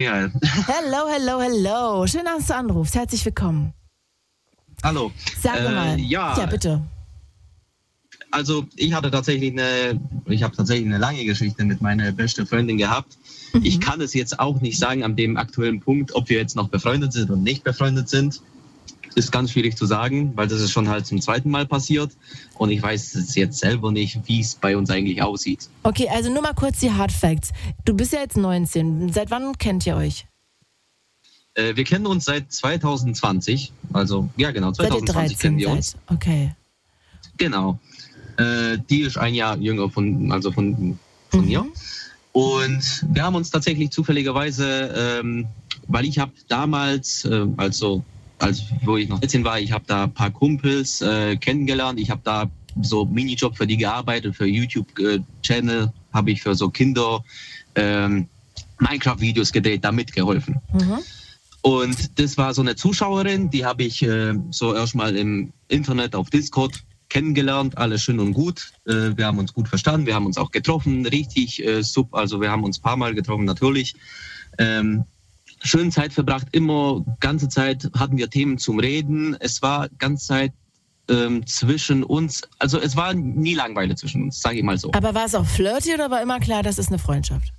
Michael. Hello. Schön, dass du anrufst. Herzlich willkommen. Hallo. Sag mal. Ja, bitte. Also ich habe tatsächlich eine lange Geschichte mit meiner besten Freundin gehabt. Ich kann es jetzt auch nicht sagen an dem aktuellen Punkt, ob wir jetzt noch befreundet sind oder nicht befreundet sind. Ist ganz schwierig zu sagen, weil das ist schon halt zum zweiten Mal passiert. Und ich weiß es jetzt selber nicht, wie es bei uns eigentlich aussieht. Okay, also nur mal kurz die Hard Facts. Du bist ja jetzt 19. Seit wann kennt ihr euch? Wir kennen uns seit 2020. Also, ja genau, 2020 kennen wir uns. Okay. Genau. Die ist ein Jahr jünger von mir. Und wir haben uns tatsächlich zufälligerweise, weil ich habe damals, wo ich noch 14 war, ich habe da ein paar Kumpels kennengelernt. Ich habe da so Minijob für die gearbeitet, für YouTube-Channel habe ich für so Kinder Minecraft-Videos gedreht, da mitgeholfen. Und das war so eine Zuschauerin, die habe ich so erstmal im Internet auf Discord kennengelernt, alles schön und gut. Wir haben uns gut verstanden, wir haben uns auch getroffen, richtig super. Also wir haben uns ein paar Mal getroffen, natürlich. Schöne Zeit verbracht, immer, ganze Zeit hatten wir Themen zum Reden. Es war ganze Zeit zwischen uns, also es war nie langweilig zwischen uns, sage ich mal so. Aber war es auch flirty oder war immer klar, das ist eine Freundschaft?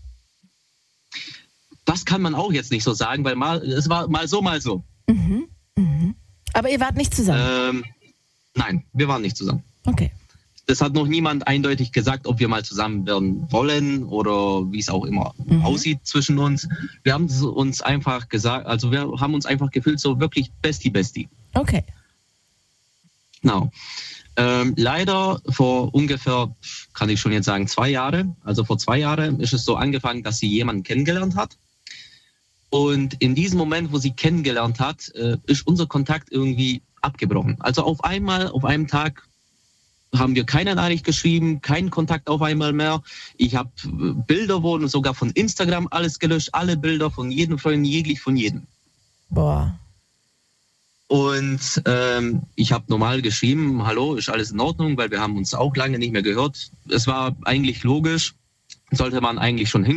Das kann man auch jetzt nicht so sagen, weil es war mal so, mal so. Aber ihr wart nicht zusammen? Nein, wir waren nicht zusammen. Okay. Das hat noch niemand eindeutig gesagt, ob wir mal zusammen werden wollen oder wie es auch immer aussieht zwischen uns. Wir haben uns einfach gesagt, also wir haben uns einfach gefühlt so wirklich Bestie. Okay. Genau. Leider vor ungefähr, kann ich schon jetzt sagen, 2 Jahre, also vor 2 Jahren ist es so angefangen, dass sie jemanden kennengelernt hat. Und in diesem Moment, wo sie kennengelernt hat, ist unser Kontakt irgendwie abgebrochen. Also auf einmal, auf einem Tag haben wir keine Nachricht geschrieben, keinen Kontakt auf einmal mehr. Ich habe Bilder wurden sogar von Instagram alles gelöscht, alle Bilder von jedem Freund, jeglich von jedem. Boah. Und ich habe normal geschrieben, hallo, ist alles in Ordnung, weil wir haben uns auch lange nicht mehr gehört. Es war eigentlich logisch, sollte man eigentlich schon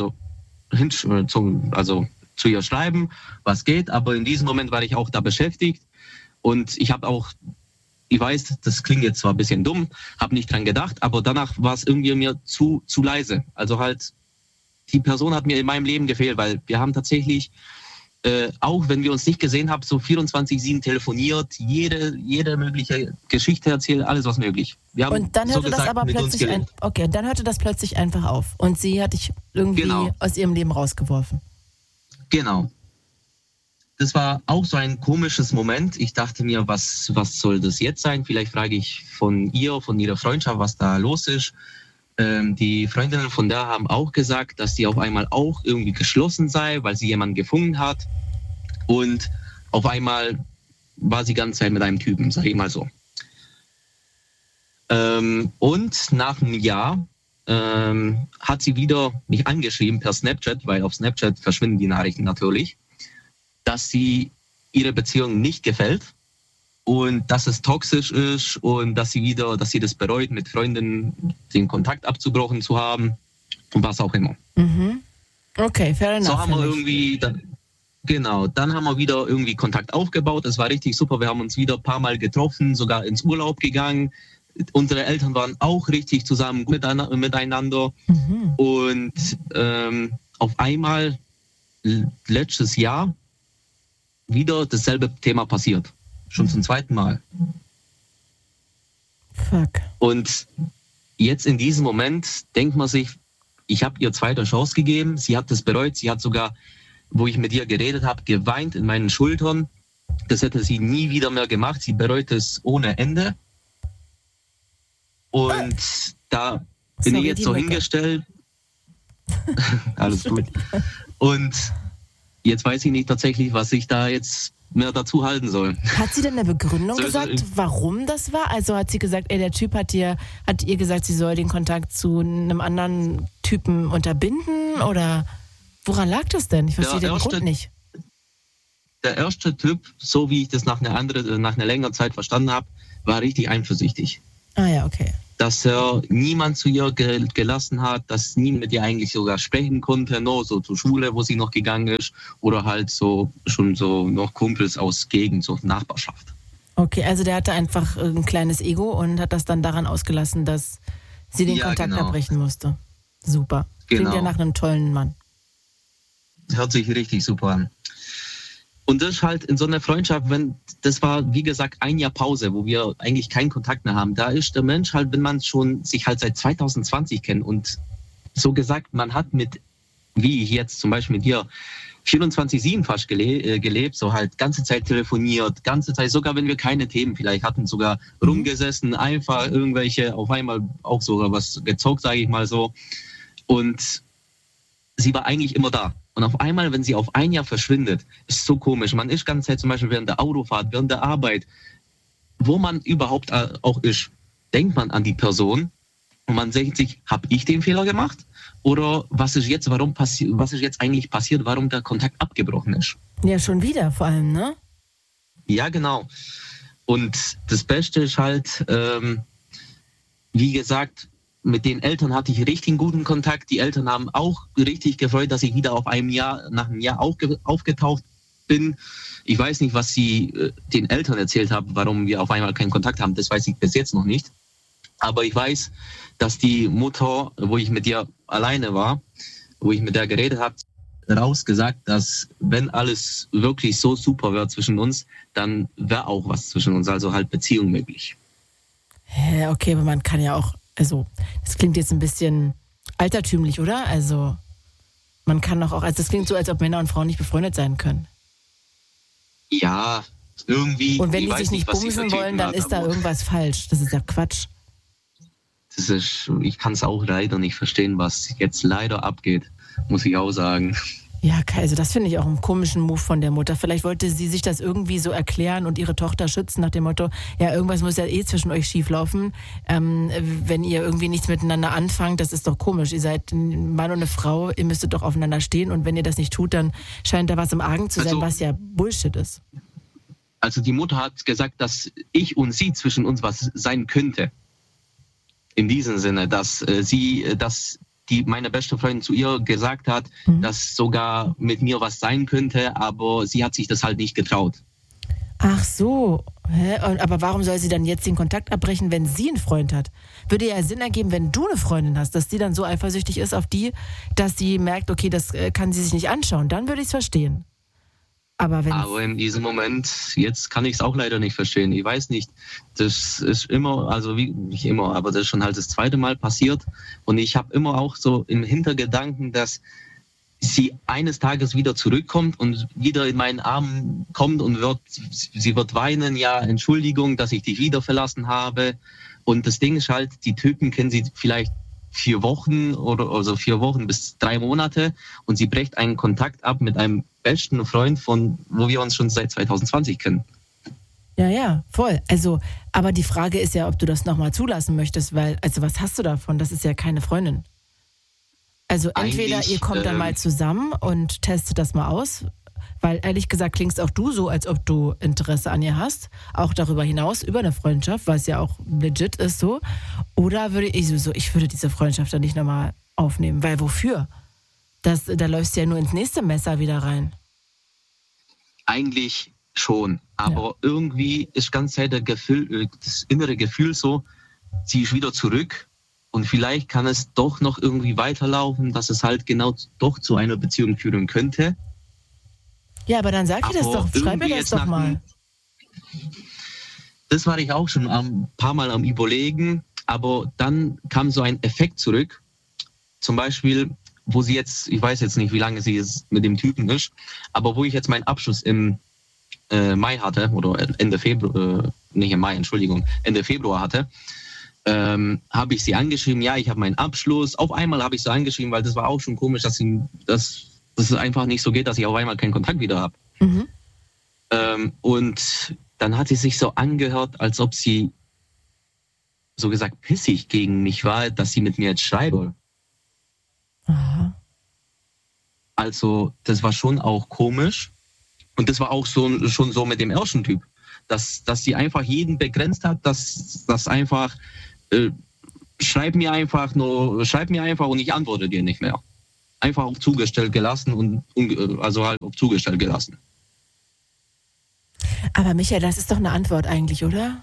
zu ihr schreiben, was geht. Aber in diesem Moment war ich auch da beschäftigt. Und ich habe auch, ich weiß, das klingt jetzt zwar ein bisschen dumm, habe nicht dran gedacht, aber danach war es irgendwie mir zu leise. Also halt, die Person hat mir in meinem Leben gefehlt, weil wir haben tatsächlich, auch wenn wir uns nicht gesehen haben, so 24/7 telefoniert, jede mögliche Geschichte erzählt, alles was möglich. Wir haben und dann hörte das aber plötzlich einfach auf. Und sie hat dich irgendwie aus ihrem Leben rausgeworfen. Genau. Das war auch so ein komisches Moment. Ich dachte mir, was soll das jetzt sein? Vielleicht frage ich von ihrer Freundschaft, was da los ist. Die Freundinnen von der haben auch gesagt, dass die auf einmal auch irgendwie geschlossen sei, weil sie jemanden gefunden hat. Und auf einmal war sie die ganze Zeit mit einem Typen, sag ich mal so. Und nach einem Jahr hat sie wieder mich angeschrieben per Snapchat, weil auf Snapchat verschwinden die Nachrichten natürlich, dass sie ihre Beziehung nicht gefällt und dass es toxisch ist und dass sie das bereut, mit Freundinnen den Kontakt abgebrochen zu haben und was auch immer. Okay, fair enough. So haben wir irgendwie, dann haben wir wieder irgendwie Kontakt aufgebaut. Es war richtig super. Wir haben uns wieder ein paar Mal getroffen, sogar ins Urlaub gegangen. Unsere Eltern waren auch richtig zusammen miteinander. Und auf einmal letztes Jahr wieder dasselbe Thema passiert. Schon zum 2. Mal. Fuck. Und jetzt in diesem Moment denkt man sich, ich habe ihr 2. Chance gegeben. Sie hat das bereut. Sie hat sogar, wo ich mit ihr geredet habe, geweint in meinen Schultern. Das hätte sie nie wieder mehr gemacht. Sie bereut es ohne Ende. Und da bin ich jetzt so hingestellt. Alles gut. Und jetzt weiß ich nicht tatsächlich, was ich da jetzt mehr dazu halten soll. Hat sie denn eine Begründung gesagt, warum das war? Also hat sie gesagt, der Typ hat ihr gesagt, sie soll den Kontakt zu einem anderen Typen unterbinden? Oder woran lag das denn? Ich verstehe den Grund nicht. Der erste Typ, so wie ich das nach einer längeren Zeit verstanden habe, war richtig eifersüchtig. Ah ja, okay. Dass er niemand zu ihr gelassen hat, dass niemand mit ihr eigentlich sogar sprechen konnte, nur so zur Schule, wo sie noch gegangen ist, oder halt so schon so noch Kumpels aus Gegend, so Nachbarschaft. Okay, also der hatte einfach ein kleines Ego und hat das dann daran ausgelassen, dass sie den Kontakt abbrechen musste. Super. Klingt ja nach einem tollen Mann. Hört sich richtig super an. Und das ist halt in so einer Freundschaft, das war, wie gesagt, ein Jahr Pause, wo wir eigentlich keinen Kontakt mehr haben. Da ist der Mensch halt, wenn man schon sich halt seit 2020 kennt und so gesagt, man hat wie ich jetzt zum Beispiel mit dir, 24/7 fast gelebt, so halt ganze Zeit telefoniert, ganze Zeit, sogar wenn wir keine Themen vielleicht hatten, sogar rumgesessen, einfach irgendwelche, auf einmal auch sogar was gezockt, sage ich mal so. Und sie war eigentlich immer da. Und auf einmal, wenn sie auf ein Jahr verschwindet, ist so komisch. Man ist ganze Zeit zum Beispiel während der Autofahrt, während der Arbeit, wo man überhaupt auch ist, denkt man an die Person und man denkt sich, habe ich den Fehler gemacht? Oder was ist jetzt eigentlich passiert, warum der Kontakt abgebrochen ist? Ja, schon wieder vor allem, ne? Ja, genau. Und das Beste ist halt, wie gesagt, mit den Eltern hatte ich richtig guten Kontakt. Die Eltern haben auch richtig gefreut, dass ich wieder nach einem Jahr aufgetaucht bin. Ich weiß nicht, was sie den Eltern erzählt haben, warum wir auf einmal keinen Kontakt haben. Das weiß ich bis jetzt noch nicht. Aber ich weiß, dass die Mutter, wo ich mit ihr alleine war, wo ich mit der geredet habe, rausgesagt, dass wenn alles wirklich so super wird zwischen uns, dann wäre auch was zwischen uns, also halt Beziehung möglich. Okay, aber man kann ja auch, also das klingt jetzt ein bisschen altertümlich, oder? Also man kann doch auch, also das klingt so, als ob Männer und Frauen nicht befreundet sein können. Ja, irgendwie. Und wenn die sich nicht bumsen wollen, dann ist da irgendwas falsch. Das ist ja Quatsch. Ich kann es auch leider nicht verstehen, was jetzt leider abgeht, muss ich auch sagen. Ja, also das finde ich auch einen komischen Move von der Mutter. Vielleicht wollte sie sich das irgendwie so erklären und ihre Tochter schützen nach dem Motto, ja, irgendwas muss ja zwischen euch schieflaufen. Wenn ihr irgendwie nichts miteinander anfangt, das ist doch komisch. Ihr seid ein Mann und eine Frau, ihr müsstet doch aufeinander stehen und wenn ihr das nicht tut, dann scheint da was im Argen zu sein, was ja Bullshit ist. Also die Mutter hat gesagt, dass ich und sie zwischen uns was sein könnte. In diesem Sinne, dass meine beste Freundin zu ihr gesagt hat, dass sogar mit mir was sein könnte, aber sie hat sich das halt nicht getraut. Ach so. Aber warum soll sie dann jetzt den Kontakt abbrechen, wenn sie einen Freund hat? Würde ja Sinn ergeben, wenn du eine Freundin hast, dass die dann so eifersüchtig ist auf die, dass sie merkt, okay, das kann sie sich nicht anschauen. Dann würde ich es verstehen. Aber in diesem Moment, jetzt kann ich es auch leider nicht verstehen. Ich weiß nicht, das ist immer, also nicht immer, aber das ist schon halt das zweite Mal passiert. Und ich habe immer auch so im Hintergedanken, dass sie eines Tages wieder zurückkommt und wieder in meinen Armen kommt und sie wird weinen, ja, Entschuldigung, dass ich dich wieder verlassen habe. Und das Ding ist halt, die Typen kennen sie vielleicht 4 Wochen also 4 Wochen bis 3 Monate und sie bricht einen Kontakt ab mit einem besten Freund wo wir uns schon seit 2020 kennen. Ja, voll. Also, aber die Frage ist ja, ob du das nochmal zulassen möchtest, weil, also was hast du davon? Das ist ja keine Freundin. Also entweder ihr kommt dann mal zusammen und testet das mal aus, weil ehrlich gesagt klingst auch du so, als ob du Interesse an ihr hast, auch darüber hinaus, über eine Freundschaft, was ja auch legit ist so. Oder ich würde diese Freundschaft dann nicht nochmal aufnehmen, weil wofür? Da läufst du ja nur ins nächste Messer wieder rein. Eigentlich schon, aber irgendwie ist ganz Zeit das innere Gefühl so, sie ist wieder zurück und vielleicht kann es doch noch irgendwie weiterlaufen, dass es halt genau doch zu einer Beziehung führen könnte. Ja, aber dann sag ihr das doch, schreib mir das doch mal. Das war ich auch schon ein paar Mal am Überlegen, aber dann kam so ein Effekt zurück. Zum Beispiel, wo sie jetzt, ich weiß jetzt nicht, wie lange sie jetzt mit dem Typen ist, aber wo ich jetzt meinen Abschluss im Mai hatte, oder Ende Februar, nicht im Mai, Entschuldigung, Ende Februar hatte, habe ich sie angeschrieben, ja, ich habe meinen Abschluss. Auf einmal habe ich sie angeschrieben, weil das war auch schon komisch, dass es einfach nicht so geht, dass ich auf einmal keinen Kontakt wieder habe. Mhm. Und dann hat sie sich so angehört, als ob sie so gesagt pissig gegen mich war, dass sie mit mir jetzt schreibe. Aha. Also das war schon auch komisch. Und das war auch schon so mit dem ersten Typ. dass sie einfach jeden begrenzt hat, dass das einfach, schreib mir einfach und ich antworte dir nicht mehr. Einfach auf zugestellt gelassen also halt auf zugestellt gelassen. Aber Michael, das ist doch eine Antwort eigentlich, oder?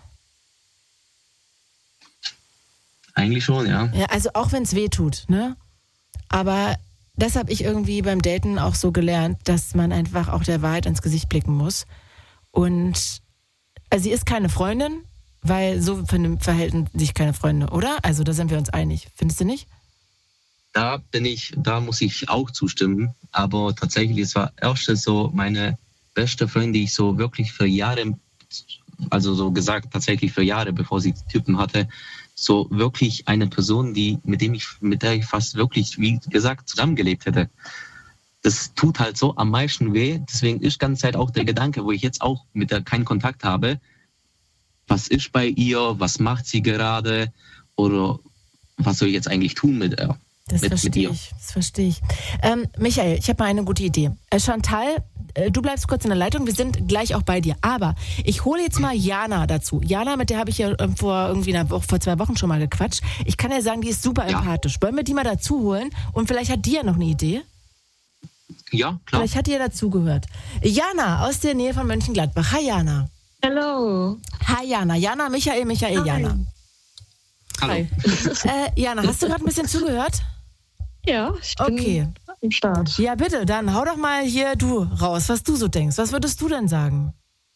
Eigentlich schon, ja. Ja, also auch wenn es weh tut, ne? Aber das habe ich irgendwie beim Daten auch so gelernt, dass man einfach auch der Wahrheit ins Gesicht blicken muss. Und also sie ist keine Freundin, weil so verhalten sich keine Freunde, oder? Also da sind wir uns einig. Findest du nicht? Da muss ich auch zustimmen. Aber tatsächlich, es war erst so meine beste Freundin, die ich so wirklich für Jahre, also so gesagt tatsächlich für Jahre, bevor sie Typen hatte, so wirklich eine Person, mit der ich fast wirklich, wie gesagt, zusammengelebt hätte. Das tut halt so am meisten weh. Deswegen ist die ganze Zeit auch der Gedanke, wo ich jetzt auch mit der keinen Kontakt habe, was ist bei ihr, was macht sie gerade oder was soll ich jetzt eigentlich tun mit ihr? Das verstehe ich. Michael, ich habe mal eine gute Idee. Chantal, du bleibst kurz in der Leitung, wir sind gleich auch bei dir. Aber ich hole jetzt mal Jana dazu. Jana, mit der habe ich ja vor 2 Wochen schon mal gequatscht. Ich kann ja sagen, die ist super empathisch. Wollen wir die mal dazu holen? Und vielleicht hat die ja noch eine Idee? Ja, klar. Vielleicht hat die ja dazugehört. Jana aus der Nähe von Mönchengladbach. Hi, Jana. Hallo. Hi, Jana. Jana, Michael, Hi. Jana. Hallo. Jana, hast du gerade ein bisschen zugehört? Ja, ich bin am Start. Ja, bitte, dann hau doch mal hier du raus, was du so denkst. Was würdest du denn sagen?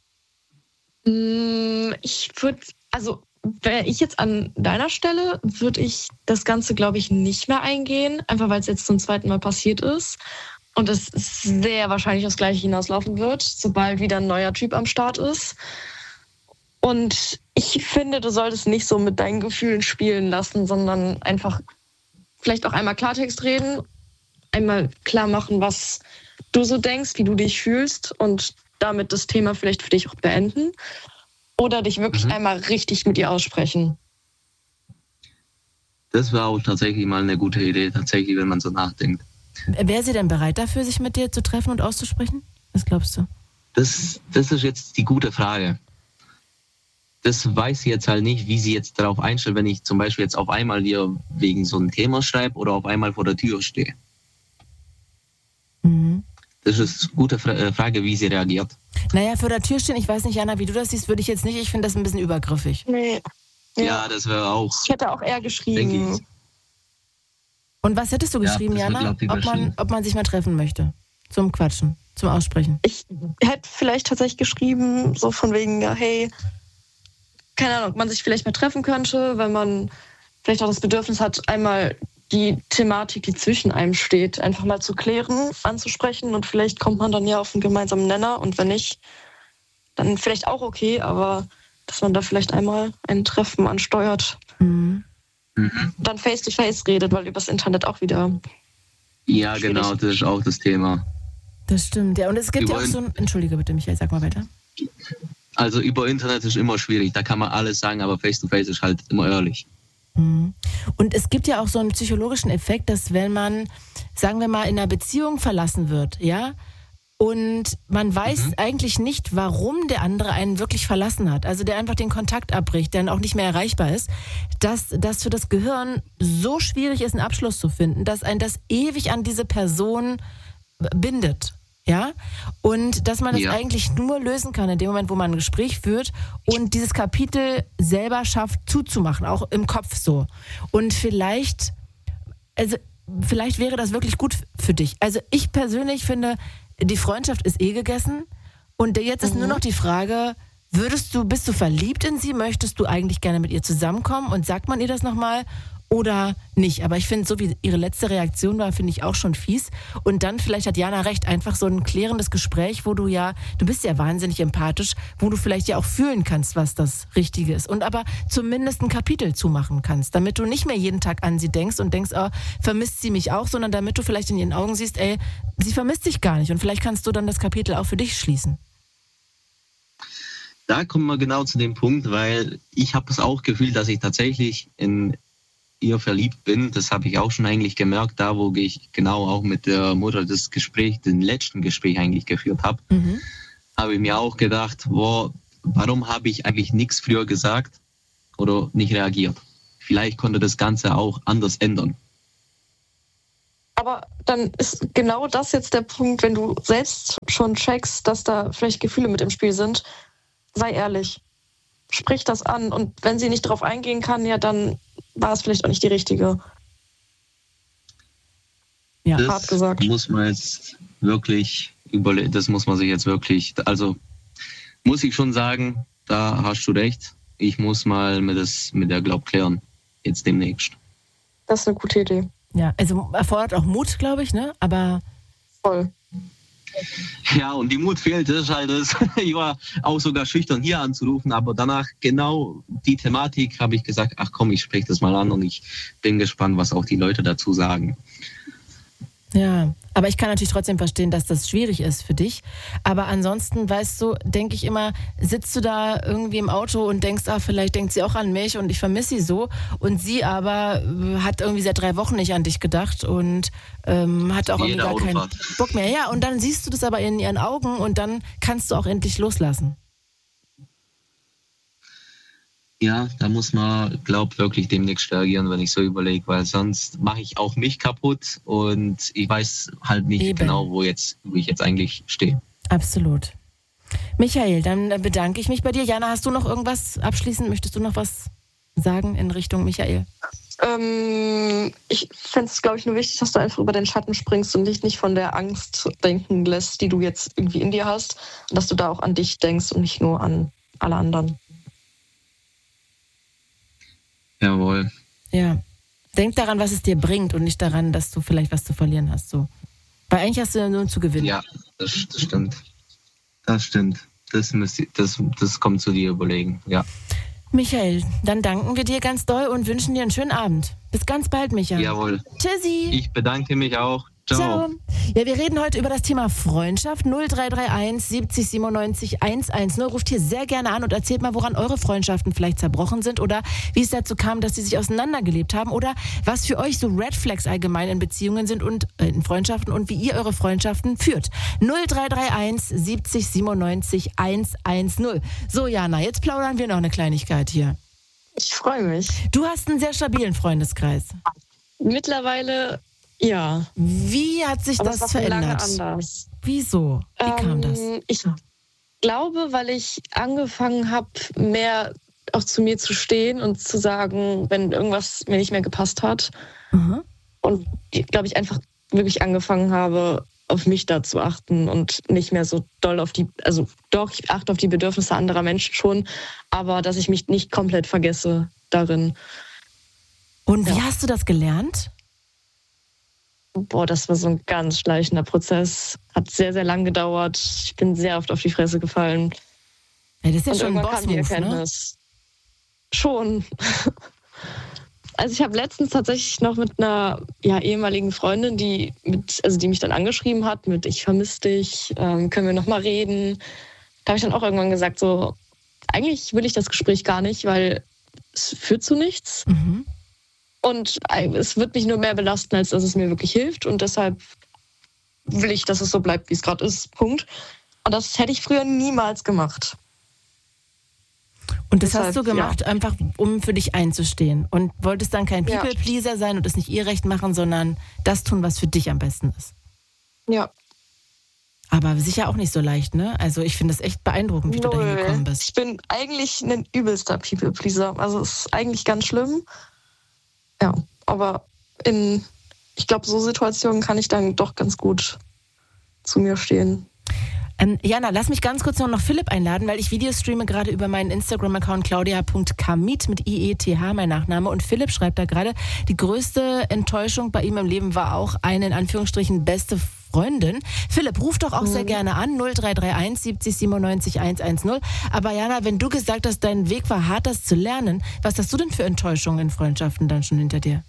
Wäre ich jetzt an deiner Stelle, würde ich das Ganze, glaube ich, nicht mehr eingehen. Einfach, weil es jetzt zum 2. Mal passiert ist. Und es sehr wahrscheinlich aufs Gleiche hinauslaufen wird, sobald wieder ein neuer Typ am Start ist. Und ich finde, du solltest nicht so mit deinen Gefühlen spielen lassen, sondern einfach vielleicht auch einmal Klartext reden, einmal klar machen, was du so denkst, wie du dich fühlst und damit das Thema vielleicht für dich auch beenden. Oder dich wirklich einmal richtig mit ihr aussprechen. Das war auch tatsächlich mal eine gute Idee, tatsächlich, wenn man so nachdenkt. Wäre sie denn bereit dafür, sich mit dir zu treffen und auszusprechen? Was glaubst du? Das ist jetzt die gute Frage. Das weiß sie jetzt halt nicht, wie sie jetzt darauf einstellt, wenn ich zum Beispiel jetzt auf einmal hier wegen so einem Thema schreibe oder auf einmal vor der Tür stehe. Mhm. Das ist eine gute Frage, wie sie reagiert. Naja, vor der Tür stehen, ich weiß nicht, Jana, wie du das siehst, würde ich jetzt nicht. Ich finde das ein bisschen übergriffig. Nee. Ja, das wäre auch. Ich hätte auch eher geschrieben. Denke ich. Und was hättest du geschrieben, Jana? Ob man sich mal treffen möchte? Zum Quatschen, zum Aussprechen? Ich hätte vielleicht tatsächlich geschrieben, so von wegen, ja, hey, keine Ahnung, ob man sich vielleicht mal treffen könnte, wenn man vielleicht auch das Bedürfnis hat, einmal die Thematik, die zwischen einem steht, einfach mal zu klären, anzusprechen und vielleicht kommt man dann ja auf einen gemeinsamen Nenner und wenn nicht, dann vielleicht auch okay, aber dass man da vielleicht einmal ein Treffen ansteuert. Mhm. Dann face-to-face redet, weil übers Internet auch wieder. Ja, schwierig. genau, das ist auch das Thema. Das stimmt, ja. Und es gibt ja auch so ein... Entschuldige bitte, Michael, sag mal weiter. Also über Internet ist immer schwierig, da kann man alles sagen, aber face-to-face ist halt immer ehrlich. Und es gibt ja auch so einen psychologischen Effekt, dass wenn man, sagen wir mal, in einer Beziehung verlassen wird, ja, und man weiß eigentlich nicht, warum der andere einen wirklich verlassen hat, also der einfach den Kontakt abbricht, der dann auch nicht mehr erreichbar ist, dass das für das Gehirn so schwierig ist, einen Abschluss zu finden, dass einen das ewig an diese Person bindet. Ja, und dass man das eigentlich nur lösen kann in dem Moment, wo man ein Gespräch führt und dieses Kapitel selber schafft zuzumachen, auch im Kopf so. Und vielleicht wäre das wirklich gut für dich. Also ich persönlich finde, die Freundschaft ist gegessen und jetzt ist nur noch die Frage, bist du verliebt in sie? Möchtest du eigentlich gerne mit ihr zusammenkommen? Und sagt man ihr das nochmal? Oder nicht. Aber ich finde, so wie ihre letzte Reaktion war, finde ich auch schon fies. Und dann, vielleicht hat Jana recht, einfach so ein klärendes Gespräch, wo du bist ja wahnsinnig empathisch, wo du vielleicht ja auch fühlen kannst, was das Richtige ist. Und aber zumindest ein Kapitel zumachen kannst, damit du nicht mehr jeden Tag an sie denkst und denkst, oh, vermisst sie mich auch, sondern damit du vielleicht in ihren Augen siehst, ey, sie vermisst dich gar nicht. Und vielleicht kannst du dann das Kapitel auch für dich schließen. Da kommen wir genau zu dem Punkt, weil ich habe das auch gefühlt, dass ich tatsächlich in ihr verliebt bin. Das habe ich auch schon eigentlich gemerkt, da wo ich genau auch mit der Mutter den letzten Gespräch eigentlich geführt habe. Habe ich mir auch gedacht, warum habe ich eigentlich nichts früher gesagt oder nicht reagiert? Vielleicht konnte das Ganze auch anders ändern. Aber dann ist genau das jetzt der Punkt, wenn du selbst schon checkst, dass da vielleicht Gefühle mit im Spiel sind, sei ehrlich. Sprich das an. Und wenn sie nicht darauf eingehen kann, ja, dann war es vielleicht auch nicht die richtige. Ja, das hart gesagt. Muss man jetzt wirklich überlegen. Das muss man sich jetzt wirklich, also muss ich schon sagen, da hast du recht. Ich muss mal mit der Glaub klären. Jetzt demnächst. Das ist eine gute Idee. Ja, also erfordert auch Mut, glaube ich, ne? Aber Voll. Ja, und die Mut fehlt, das ist halt das. Ich war auch sogar schüchtern, hier anzurufen, aber danach genau die Thematik habe ich gesagt, ach komm, ich spreche das mal an und ich bin gespannt, was auch die Leute dazu sagen. ja, aber ich kann natürlich trotzdem verstehen, dass das schwierig ist für dich. Aber ansonsten, weißt du, denke ich immer, sitzt du da irgendwie im Auto und denkst, vielleicht denkt sie auch an mich und ich vermisse sie so. Und sie aber hat irgendwie seit 3 Wochen nicht an dich gedacht und hat auch irgendwie gar keinen Bock mehr. Ja, und dann siehst du das aber in ihren Augen und dann kannst du auch endlich loslassen. Ja, da muss man, wirklich demnächst reagieren, wenn ich so überlege, weil sonst mache ich auch mich kaputt und ich weiß halt nicht genau, wo ich jetzt eigentlich stehe. Absolut. Michael, dann bedanke ich mich bei dir. Jana, hast du noch irgendwas abschließend? Möchtest du noch was sagen in Richtung Michael? Ich fände es, glaube ich, nur wichtig, dass du einfach über den Schatten springst und dich nicht von der Angst denken lässt, die du jetzt irgendwie in dir hast. Und dass du da auch an dich denkst und nicht nur an alle anderen. Jawohl. Ja. Denk daran, was es dir bringt und nicht daran, dass du vielleicht was zu verlieren hast. So. Weil eigentlich hast du ja nur zu gewinnen. Ja, das stimmt. Das stimmt. Das kommt zu dir überlegen, ja. Michael, dann danken wir dir ganz doll und wünschen dir einen schönen Abend. Bis ganz bald, Michael. Jawohl. Tschüssi. Ich bedanke mich auch. Ciao. Ja, wir reden heute über das Thema Freundschaft. 0331 70 97 110. Ruft hier sehr gerne an und erzählt mal, woran eure Freundschaften vielleicht zerbrochen sind oder wie es dazu kam, dass sie sich auseinandergelebt haben oder was für euch so Red Flags allgemein in Beziehungen sind und in Freundschaften und wie ihr eure Freundschaften führt. 0331 70 97 110. So, Jana, jetzt plaudern wir noch eine Kleinigkeit hier. Ich freue mich. Du hast einen sehr stabilen Freundeskreis. Mittlerweile, ja. Wie hat sich Aber das verändert? Lange anders. Wieso? Wie kam das? Ich glaube, weil ich angefangen habe, mehr auch zu mir zu stehen und zu sagen, wenn irgendwas mir nicht mehr gepasst hat. Mhm. Und glaube ich einfach wirklich angefangen habe, auf mich da zu achten und nicht mehr so doll auf doch, ich achte auf die Bedürfnisse anderer Menschen schon, aber dass ich mich nicht komplett vergesse darin. Und wie hast du das gelernt? Boah, das war so ein ganz schleichender Prozess. Hat sehr, sehr lang gedauert. Ich bin sehr oft auf die Fresse gefallen. Ja, das ist ja und schon ein irgendwann kam die Erkenntnis. Ne? Schon. Also ich habe letztens tatsächlich noch mit einer ehemaligen Freundin, die mich dann angeschrieben hat mit ich vermisse dich, können wir noch mal reden. Da habe ich dann auch irgendwann gesagt, so eigentlich will ich das Gespräch gar nicht, weil es führt zu nichts. Mhm. Und es wird mich nur mehr belasten, als dass es mir wirklich hilft. Und deshalb will ich, dass es so bleibt, wie es gerade ist. Punkt. Und das hätte ich früher niemals gemacht. Und das hast du gemacht, einfach um für dich einzustehen. Und wolltest dann kein People-Pleaser sein und es nicht ihr Recht machen, sondern das tun, was für dich am besten ist. Ja. Aber sicher auch nicht so leicht, ne? Also ich finde es echt beeindruckend, wie du dahin gekommen bist. Ich bin eigentlich ein übelster People-Pleaser. Also es ist eigentlich ganz schlimm. Ja, aber ich glaube, so Situationen kann ich dann doch ganz gut zu mir stehen. Jana, lass mich ganz kurz noch Philipp einladen, weil ich Videos streame gerade über meinen Instagram-Account claudia.kamit mit IETH, mein Nachname. Und Philipp schreibt da gerade, die größte Enttäuschung bei ihm im Leben war auch eine, in Anführungsstrichen, beste Freundin. Philipp, ruf doch auch sehr gerne an, 0331 70 97 110. Aber Jana, wenn du gesagt hast, dein Weg war hart, das zu lernen, was hast du denn für Enttäuschungen in Freundschaften dann schon hinter dir?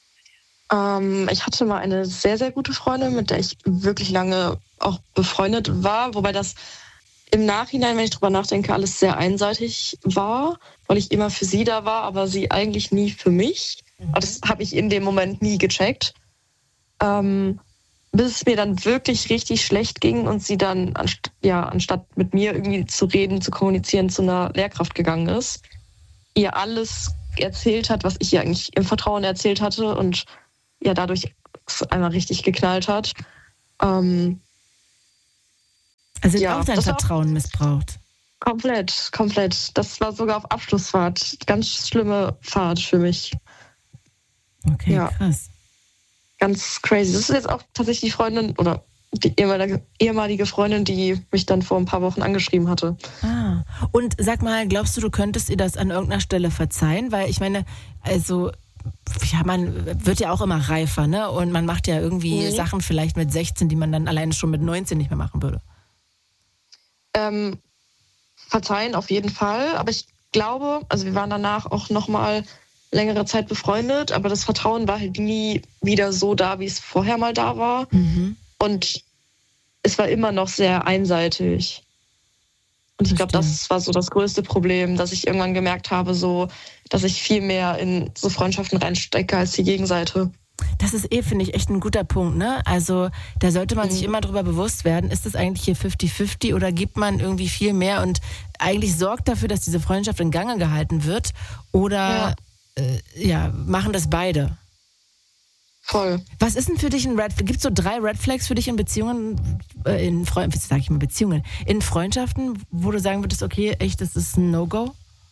Ich hatte mal eine sehr, sehr gute Freundin, mit der ich wirklich lange auch befreundet war, wobei das im Nachhinein, wenn ich drüber nachdenke, alles sehr einseitig war, weil ich immer für sie da war, aber sie eigentlich nie für mich. Aber das habe ich in dem Moment nie gecheckt. bis es mir dann wirklich richtig schlecht ging und sie dann, anstatt mit mir irgendwie zu reden, zu kommunizieren, zu einer Lehrkraft gegangen ist, ihr alles erzählt hat, was ich ihr eigentlich im Vertrauen erzählt hatte und ja dadurch einmal richtig geknallt hat. Also auch dein Vertrauen missbraucht? Komplett. Das war sogar auf Abschlussfahrt. Ganz schlimme Fahrt für mich. Okay, ja. Krass. Ganz crazy. Das ist jetzt auch tatsächlich die Freundin oder die ehemalige Freundin, die mich dann vor ein paar Wochen angeschrieben hatte. Und sag mal, glaubst du könntest ihr das an irgendeiner Stelle verzeihen? Weil ich meine, also man wird ja auch immer reifer, ne? Und man macht ja irgendwie Sachen vielleicht mit 16, die man dann alleine schon mit 19 nicht mehr machen würde. Verzeihen auf jeden Fall. Aber ich glaube, also wir waren danach auch nochmal längere Zeit befreundet, aber das Vertrauen war halt nie wieder so da, wie es vorher mal da war. Mhm. Und es war immer noch sehr einseitig. Und ich glaube, das war so das größte Problem, dass ich irgendwann gemerkt habe, so, dass ich viel mehr in so Freundschaften reinstecke als die Gegenseite. Das ist finde ich, echt ein guter Punkt, ne? Also da sollte man sich immer darüber bewusst werden, ist es eigentlich hier 50-50 oder gibt man irgendwie viel mehr und eigentlich sorgt dafür, dass diese Freundschaft in Gange gehalten wird oder machen das beide. Voll. Was ist denn für dich ein Red Flag? Gibt es so 3 Red Flags für dich in Beziehungen, in Freundschaften, wo du sagen würdest, okay, echt, das ist ein No-Go?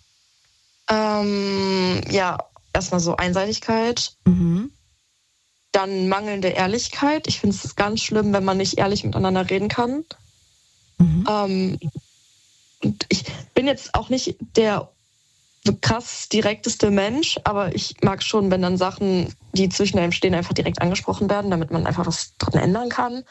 Erstmal so Einseitigkeit. Mhm. Dann mangelnde Ehrlichkeit. Ich finde es ganz schlimm, wenn man nicht ehrlich miteinander reden kann. Mhm. Und ich bin jetzt auch nicht der krass direkteste Mensch, aber ich mag schon, wenn dann Sachen, die zwischen einem stehen, einfach direkt angesprochen werden, damit man einfach was dran ändern kann.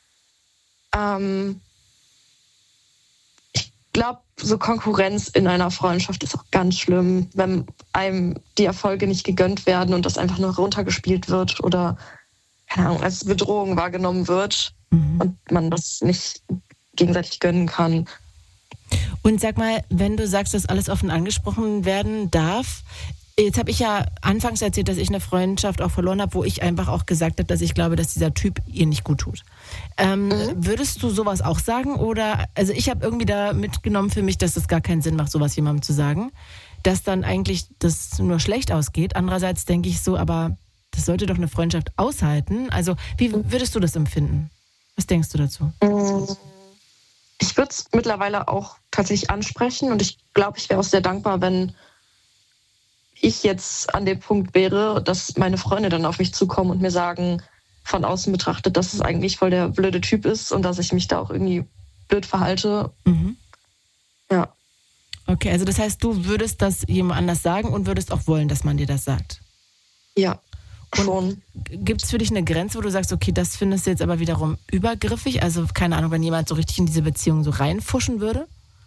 Ich glaube, so Konkurrenz in einer Freundschaft ist auch ganz schlimm, wenn einem die Erfolge nicht gegönnt werden und das einfach nur runtergespielt wird oder, keine Ahnung, als Bedrohung wahrgenommen wird und man das nicht gegenseitig gönnen kann. Und sag mal, wenn du sagst, dass alles offen angesprochen werden darf, jetzt habe ich ja anfangs erzählt, dass ich eine Freundschaft auch verloren habe, wo ich einfach auch gesagt habe, dass ich glaube, dass dieser Typ ihr nicht gut tut. Würdest du sowas auch sagen? Oder, also ich habe irgendwie da mitgenommen für mich, dass es gar keinen Sinn macht, sowas jemandem zu sagen, dass dann eigentlich das nur schlecht ausgeht. Andererseits denke ich so, aber das sollte doch eine Freundschaft aushalten. Also wie würdest du das empfinden? Was denkst du dazu? Ich würde es mittlerweile auch tatsächlich ansprechen und ich glaube, ich wäre auch sehr dankbar, wenn ich jetzt an dem Punkt wäre, dass meine Freunde dann auf mich zukommen und mir sagen, von außen betrachtet, dass es eigentlich voll der blöde Typ ist und dass ich mich da auch irgendwie blöd verhalte. Mhm. Ja. Okay, also das heißt, du würdest das jemand anders sagen und würdest auch wollen, dass man dir das sagt? Ja, schon. Gibt es für dich eine Grenze, wo du sagst, okay, das findest du jetzt aber wiederum übergriffig? Also keine Ahnung, wenn jemand so richtig in diese Beziehung so reinfuschen würde?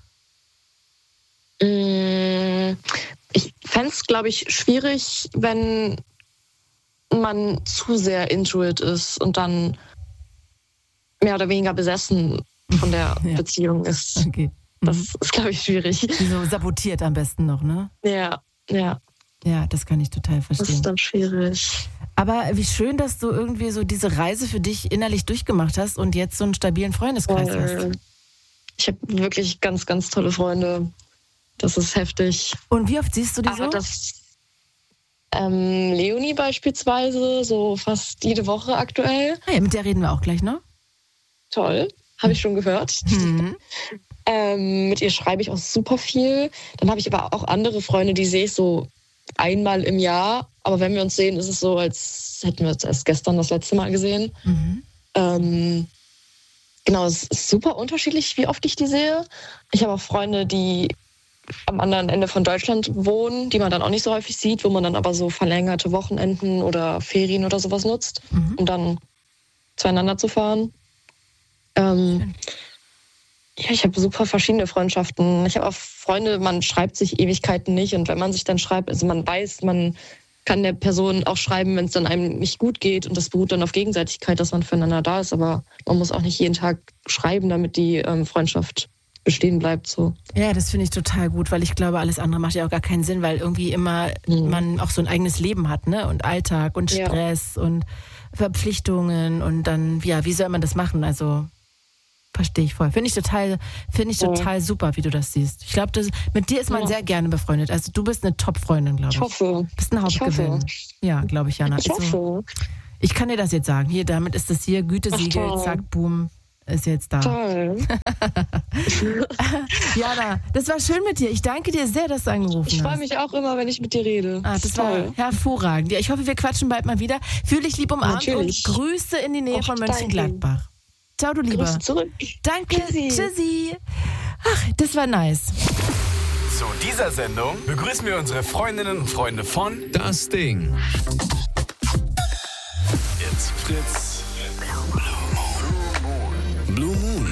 Ich fände es, glaube ich, schwierig, wenn man zu sehr into it ist und dann mehr oder weniger besessen von der Beziehung ist. Okay. Das ist, glaube ich, schwierig. So sabotiert am besten noch, ne? Ja. Ja, das kann ich total verstehen. Das ist dann schwierig. Aber wie schön, dass du irgendwie so diese Reise für dich innerlich durchgemacht hast und jetzt so einen stabilen Freundeskreis hast. Ich habe wirklich ganz, ganz tolle Freunde. Das ist heftig. Und wie oft siehst du die aber so? Leonie beispielsweise, so fast jede Woche aktuell. Ja, mit der reden wir auch gleich noch. Toll, habe ich schon gehört. Mit ihr schreibe ich auch super viel. Dann habe ich aber auch andere Freunde, die sehe ich so einmal im Jahr. Aber wenn wir uns sehen, ist es so, als hätten wir uns erst gestern das letzte Mal gesehen. Genau, es ist super unterschiedlich, wie oft ich die sehe. Ich habe auch Freunde, die am anderen Ende von Deutschland wohnen, die man dann auch nicht so häufig sieht, wo man dann aber so verlängerte Wochenenden oder Ferien oder sowas nutzt, um dann zueinander zu fahren. Ich habe super verschiedene Freundschaften. Ich habe auch Freunde, man schreibt sich Ewigkeiten nicht und wenn man sich dann schreibt, also man weiß, man kann der Person auch schreiben, wenn es dann einem nicht gut geht und das beruht dann auf Gegenseitigkeit, dass man füreinander da ist, aber man muss auch nicht jeden Tag schreiben, damit die Freundschaft bestehen bleibt. So. Ja, das finde ich total gut, weil ich glaube, alles andere macht ja auch gar keinen Sinn, weil irgendwie immer man auch so ein eigenes Leben hat, ne? Und Alltag und Stress und Verpflichtungen und dann, ja, wie soll man das machen? Also verstehe ich voll. Finde ich total super, wie du das siehst. Ich glaube, mit dir ist man sehr gerne befreundet. Also du bist eine Top-Freundin, glaube ich. Ich hoffe. Du bist ein Hauptgewinn. Ja, glaube ich, Jana. Ich hoffe. Ich kann dir das jetzt sagen. Hier, damit ist das hier Gütesiegel, zack, boom, ist jetzt da. Toll. Jana, das war schön mit dir. Ich danke dir sehr, dass du angerufen hast. Ich freue mich auch immer, wenn ich mit dir rede. Das war hervorragend. Ja, ich hoffe, wir quatschen bald mal wieder. Fühl dich lieb umarmt und Grüße in die Nähe von Mönchengladbach. Ciao, du Lieber. Grüße zurück. Danke. Tschüssi. Ach, das war nice. Zu dieser Sendung begrüßen wir unsere Freundinnen und Freunde von Das Ding. Jetzt Fritz. Blue Moon.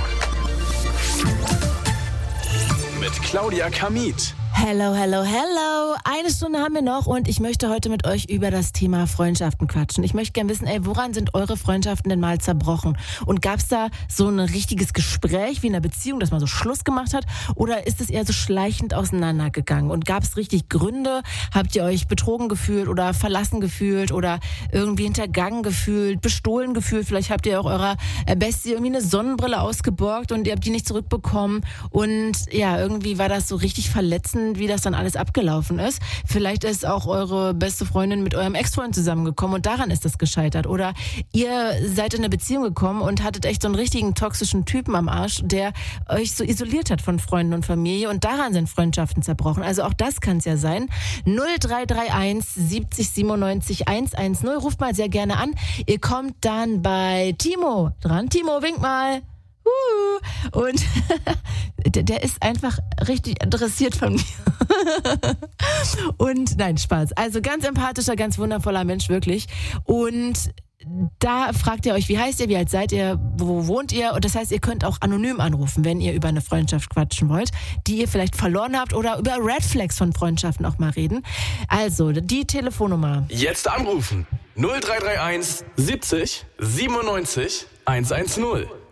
Mit Claudia Kamit. Hello. Eine Stunde haben wir noch und ich möchte heute mit euch über das Thema Freundschaften quatschen. Ich möchte gerne wissen, woran sind eure Freundschaften denn mal zerbrochen? Und gab es da so ein richtiges Gespräch wie in einer Beziehung, dass man so Schluss gemacht hat? Oder ist es eher so schleichend auseinandergegangen? Und gab es richtig Gründe? Habt ihr euch betrogen gefühlt oder verlassen gefühlt oder irgendwie hintergangen gefühlt, bestohlen gefühlt? Vielleicht habt ihr auch eurer Bestie irgendwie eine Sonnenbrille ausgeborgt und ihr habt die nicht zurückbekommen. Und ja, irgendwie war das so richtig verletzend, wie das dann alles abgelaufen ist. Vielleicht ist auch eure beste Freundin mit eurem Ex-Freund zusammengekommen und daran ist das gescheitert. Oder ihr seid in eine Beziehung gekommen und hattet echt so einen richtigen toxischen Typen am Arsch, der euch so isoliert hat von Freunden und Familie und daran sind Freundschaften zerbrochen. Also auch das kann es ja sein. 0331 70 97 110. Ruft mal sehr gerne an. Ihr kommt dann bei Timo dran. Timo, wink mal. Und der ist einfach richtig interessiert von mir. Und nein, Spaß. Also ganz empathischer, ganz wundervoller Mensch, wirklich. Und da fragt ihr euch, wie heißt ihr, wie alt seid ihr, wo wohnt ihr? Und das heißt, ihr könnt auch anonym anrufen, wenn ihr über eine Freundschaft quatschen wollt, die ihr vielleicht verloren habt oder über Red Flags von Freundschaften auch mal reden. Also, die Telefonnummer. Jetzt anrufen. 0331 70 97 110.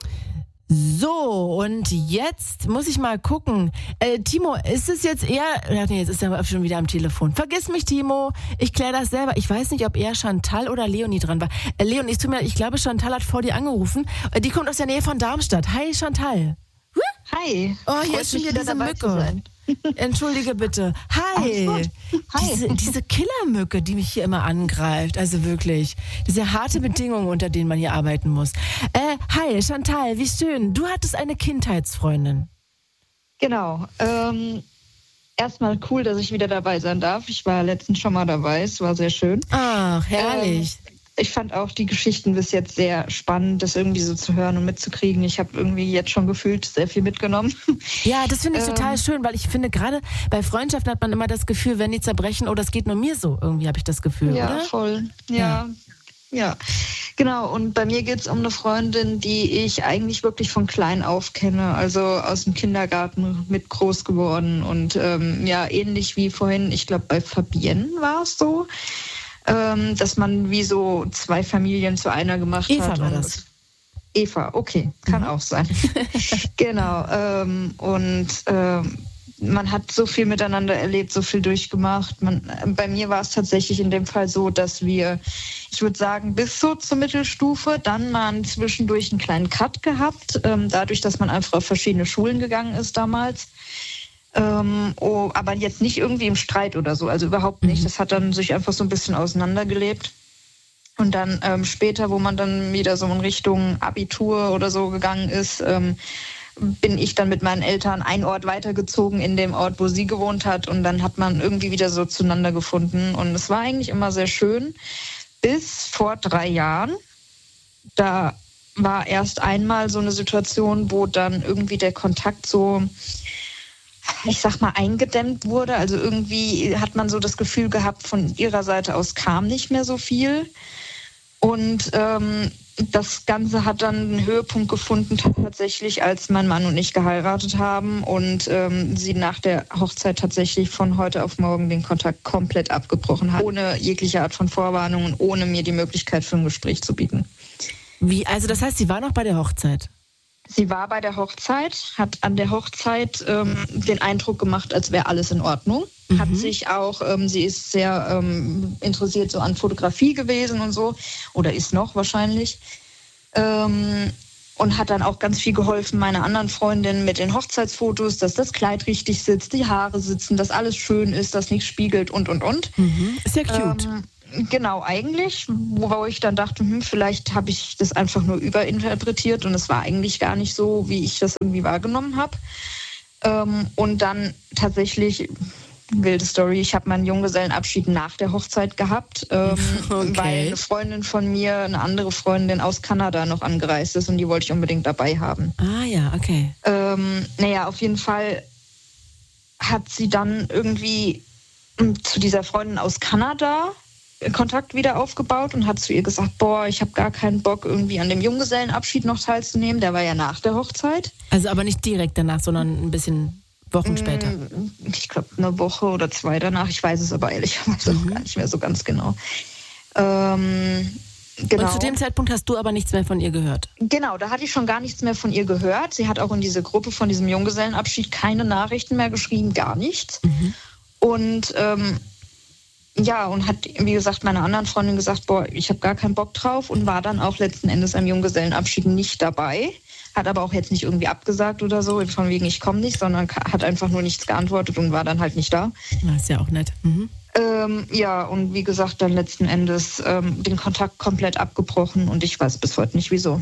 So, und jetzt muss ich mal gucken. Timo, ist es jetzt eher... Ach nee, jetzt ist er schon wieder am Telefon. Vergiss mich, Timo. Ich kläre das selber. Ich weiß nicht, ob eher Chantal oder Leonie dran war. Leonie, ich glaube, Chantal hat vor dir angerufen. Die kommt aus der Nähe von Darmstadt. Hi, Chantal. Hi. Oh, hier ist schon wieder diese Mücke. Entschuldige bitte. Hi. Hi. Diese Killermücke, die mich hier immer angreift. Also wirklich. Diese harte Bedingungen, unter denen man hier arbeiten muss. Hi, Chantal, wie schön. Du hattest eine Kindheitsfreundin. Genau. Erstmal cool, dass ich wieder dabei sein darf. Ich war letztens schon mal dabei. Es war sehr schön. Ach, herrlich. Ich fand auch die Geschichten bis jetzt sehr spannend, das irgendwie so zu hören und mitzukriegen. Ich habe irgendwie jetzt schon gefühlt sehr viel mitgenommen. Ja, das finde ich total schön, weil ich finde, gerade bei Freundschaften hat man immer das Gefühl, wenn die zerbrechen, oh, das geht nur mir so. Irgendwie habe ich das Gefühl, ja, oder? Voll. Ja, genau. Und bei mir geht es um eine Freundin, die ich eigentlich wirklich von klein auf kenne. Also aus dem Kindergarten mit groß geworden. Und ähnlich wie vorhin, ich glaube bei Fabienne war es so, dass man wie so zwei Familien zu einer gemacht Eva hat. War das. Eva, okay, kann auch sein. Genau. Man hat so viel miteinander erlebt, so viel durchgemacht. Bei mir war es tatsächlich in dem Fall so, dass wir, ich würde sagen, bis so zur Mittelstufe, dann mal zwischendurch einen kleinen Cut gehabt, dadurch, dass man einfach auf verschiedene Schulen gegangen ist damals. Aber jetzt nicht irgendwie im Streit oder so, also überhaupt nicht. Das hat dann sich einfach so ein bisschen auseinandergelebt. Und dann später, wo man dann wieder so in Richtung Abitur oder so gegangen ist, bin ich dann mit meinen Eltern einen Ort weitergezogen in dem Ort, wo sie gewohnt hat. Und dann hat man irgendwie wieder so zueinander gefunden. Und es war eigentlich immer sehr schön. Bis vor 3 Jahren. Da war erst einmal so eine Situation, wo dann irgendwie der Kontakt so, ich sag mal, eingedämmt wurde. Also irgendwie hat man so das Gefühl gehabt, von ihrer Seite aus kam nicht mehr so viel. Und das Ganze hat dann einen Höhepunkt gefunden, tatsächlich, als mein Mann und ich geheiratet haben und sie nach der Hochzeit tatsächlich von heute auf morgen den Kontakt komplett abgebrochen hat, ohne jegliche Art von Vorwarnung und ohne mir die Möglichkeit für ein Gespräch zu bieten. Wie? Also das heißt, sie war noch bei der Hochzeit? Sie war bei der Hochzeit, hat an der Hochzeit den Eindruck gemacht, als wäre alles in Ordnung. Hat sich auch, sie ist sehr interessiert so an Fotografie gewesen und so, oder ist noch wahrscheinlich. Und hat dann auch ganz viel geholfen, meiner anderen Freundin mit den Hochzeitsfotos, dass das Kleid richtig sitzt, die Haare sitzen, dass alles schön ist, dass nichts spiegelt und. Ist ja cute. Genau, eigentlich, wo ich dann dachte, vielleicht habe ich das einfach nur überinterpretiert und es war eigentlich gar nicht so, wie ich das irgendwie wahrgenommen habe. Und dann tatsächlich, wilde Story, ich habe meinen Junggesellenabschied nach der Hochzeit gehabt, weil eine Freundin von mir, eine andere Freundin aus Kanada noch angereist ist und die wollte ich unbedingt dabei haben. Ah ja, okay. Auf jeden Fall hat sie dann irgendwie zu dieser Freundin aus Kanada Kontakt wieder aufgebaut und hat zu ihr gesagt, ich habe gar keinen Bock, irgendwie an dem Junggesellenabschied noch teilzunehmen. Der war ja nach der Hochzeit. Also aber nicht direkt danach, sondern ein bisschen Wochen später. Ich glaube, eine Woche oder 2 danach. Ich weiß es aber ehrlicherweise auch gar nicht mehr so ganz genau. Genau. Und zu dem Zeitpunkt hast du aber nichts mehr von ihr gehört? Genau, da hatte ich schon gar nichts mehr von ihr gehört. Sie hat auch in diese Gruppe von diesem Junggesellenabschied keine Nachrichten mehr geschrieben, gar nichts. Und und hat, wie gesagt, meiner anderen Freundin gesagt, ich habe gar keinen Bock drauf und war dann auch letzten Endes am Junggesellenabschied nicht dabei. Hat aber auch jetzt nicht irgendwie abgesagt oder so, von wegen ich komme nicht, sondern hat einfach nur nichts geantwortet und war dann halt nicht da. Das ist ja auch nett. Und wie gesagt, dann letzten Endes den Kontakt komplett abgebrochen und ich weiß bis heute nicht wieso.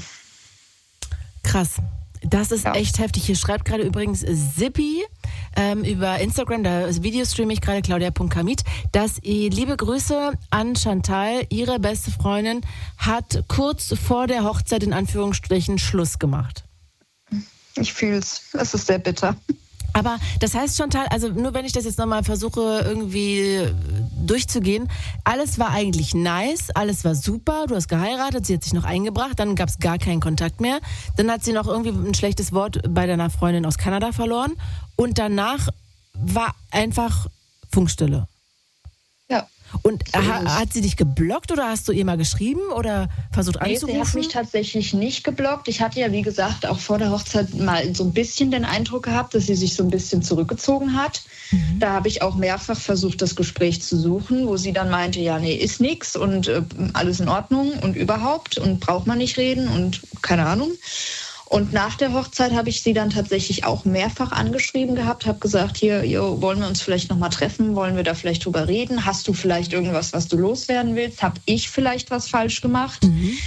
Krass. Das ist echt heftig. Hier schreibt gerade übrigens Sippi über Instagram, das Video streame ich gerade, claudia.kamit, dass liebe Grüße an Chantal, ihre beste Freundin, hat kurz vor der Hochzeit in Anführungsstrichen Schluss gemacht. Ich fühle es. Es ist sehr bitter. Aber das heißt, Chantal, also nur wenn ich das jetzt nochmal versuche irgendwie durchzugehen, alles war eigentlich nice, alles war super, du hast geheiratet, sie hat sich noch eingebracht, dann gab es gar keinen Kontakt mehr, dann hat sie noch irgendwie ein schlechtes Wort bei deiner Freundin aus Kanada verloren und danach war einfach Funkstille. Ja. Und hat sie dich geblockt oder hast du ihr mal geschrieben oder versucht anzurufen? Sie hat mich tatsächlich nicht geblockt. Ich hatte ja, wie gesagt, auch vor der Hochzeit mal so ein bisschen den Eindruck gehabt, dass sie sich so ein bisschen zurückgezogen hat. Da habe ich auch mehrfach versucht, das Gespräch zu suchen, wo sie dann meinte, ja, nee, ist nix und alles in Ordnung und überhaupt und braucht man nicht reden und keine Ahnung. Und nach der Hochzeit habe ich sie dann tatsächlich auch mehrfach angeschrieben gehabt, habe gesagt, hier, wollen wir uns vielleicht nochmal treffen, wollen wir da vielleicht drüber reden? Hast du vielleicht irgendwas, was du loswerden willst? Habe ich vielleicht was falsch gemacht?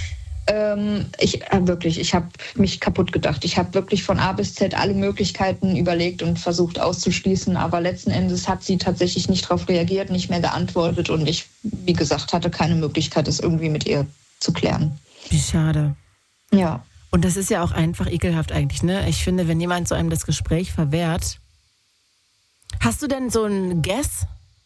Ich habe mich kaputt gedacht. Ich habe wirklich von A bis Z alle Möglichkeiten überlegt und versucht auszuschließen, aber letzten Endes hat sie tatsächlich nicht darauf reagiert, nicht mehr geantwortet und ich, wie gesagt, hatte keine Möglichkeit, es irgendwie mit ihr zu klären. Wie schade. Ja. Und das ist ja auch einfach ekelhaft eigentlich, ne? Ich finde, wenn jemand so einem das Gespräch verwehrt. Hast du denn so ein Guess?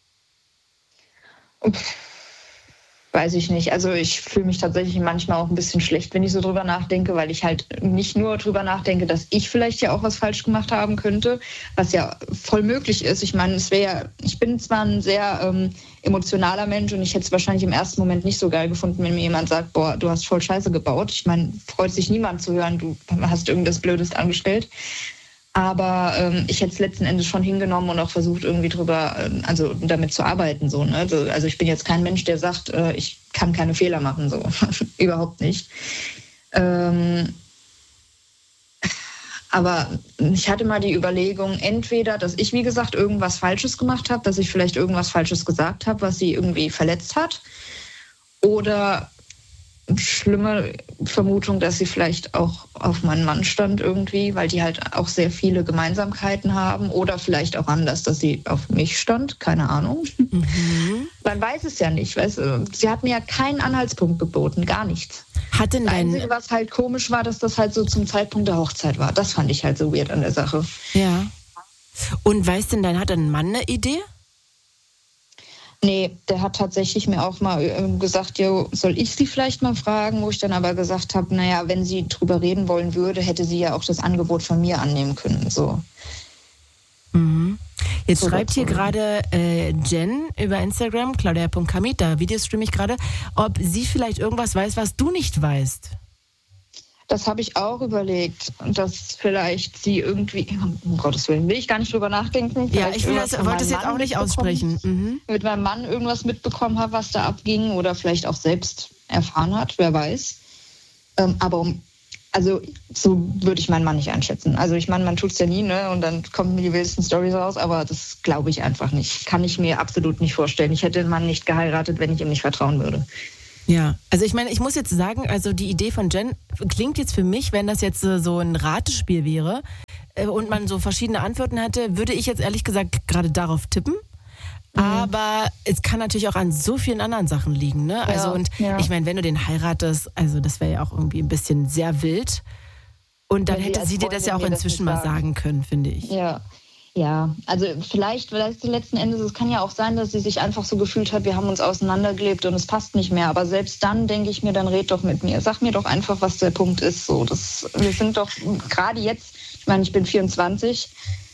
Weiß ich nicht. Also ich fühle mich tatsächlich manchmal auch ein bisschen schlecht, wenn ich so drüber nachdenke, weil ich halt nicht nur drüber nachdenke, dass ich vielleicht ja auch was falsch gemacht haben könnte, was ja voll möglich ist. Ich meine, ich bin zwar ein sehr emotionaler Mensch und ich hätte es wahrscheinlich im ersten Moment nicht so geil gefunden, wenn mir jemand sagt, du hast voll Scheiße gebaut. Ich meine, freut sich niemand zu hören, du hast irgendwas Blödes angestellt. Aber ich hätte es letzten Endes schon hingenommen und auch versucht, irgendwie damit zu arbeiten. So, ne? Also ich bin jetzt kein Mensch, der sagt, ich kann keine Fehler machen. So. Überhaupt nicht. Aber ich hatte mal die Überlegung, entweder, dass ich, wie gesagt, irgendwas Falsches gemacht habe, dass ich vielleicht irgendwas Falsches gesagt habe, was sie irgendwie verletzt hat. Oder schlimme Vermutung, dass sie vielleicht auch auf meinen Mann stand irgendwie, weil die halt auch sehr viele Gemeinsamkeiten haben. Oder vielleicht auch anders, dass sie auf mich stand. Keine Ahnung. Man weiß es ja nicht. Weißt du? Sie hat mir ja keinen Anhaltspunkt geboten, gar nichts. Das Einzige, was halt komisch war, dass das halt so zum Zeitpunkt der Hochzeit war. Das fand ich halt so weird an der Sache. Ja. Und hat dein Mann eine Idee? Nee, der hat tatsächlich mir auch mal gesagt, soll ich sie vielleicht mal fragen, wo ich dann aber gesagt habe, naja, wenn sie drüber reden wollen würde, hätte sie ja auch das Angebot von mir annehmen können. So. Jetzt so schreibt hier gerade Jen über Instagram, claudia.kamit, da Videostream ich gerade, ob sie vielleicht irgendwas weiß, was du nicht weißt. Das habe ich auch überlegt, dass vielleicht sie irgendwie, um Gottes Willen, will ich gar nicht drüber nachdenken. Ja, ich wollte es jetzt auch nicht aussprechen. Mit meinem Mann irgendwas mitbekommen habe, was da abging oder vielleicht auch selbst erfahren hat, wer weiß. Aber so würde ich meinen Mann nicht einschätzen. Also ich meine, man tut es ja nie, ne? Und dann kommen die wildesten Storys raus, aber das glaube ich einfach nicht. Kann ich mir absolut nicht vorstellen. Ich hätte den Mann nicht geheiratet, wenn ich ihm nicht vertrauen würde. Ja, also ich meine, ich muss jetzt sagen, also die Idee von Jen klingt jetzt für mich, wenn das jetzt so ein Ratespiel wäre und man so verschiedene Antworten hätte, würde ich jetzt ehrlich gesagt gerade darauf tippen. Aber es kann natürlich auch an so vielen anderen Sachen liegen, ne? Also ich meine, wenn du den heiratest, also das wäre ja auch irgendwie ein bisschen sehr wild. Und dann hätte sie dir das ja auch inzwischen mal sagen können, finde ich. Ja, also vielleicht letzten Endes, es kann ja auch sein, dass sie sich einfach so gefühlt hat, wir haben uns auseinandergelebt und es passt nicht mehr. Aber selbst dann denke ich mir, dann red doch mit mir. Sag mir doch einfach, was der Punkt ist. So, wir sind doch gerade jetzt, ich meine, ich bin 24,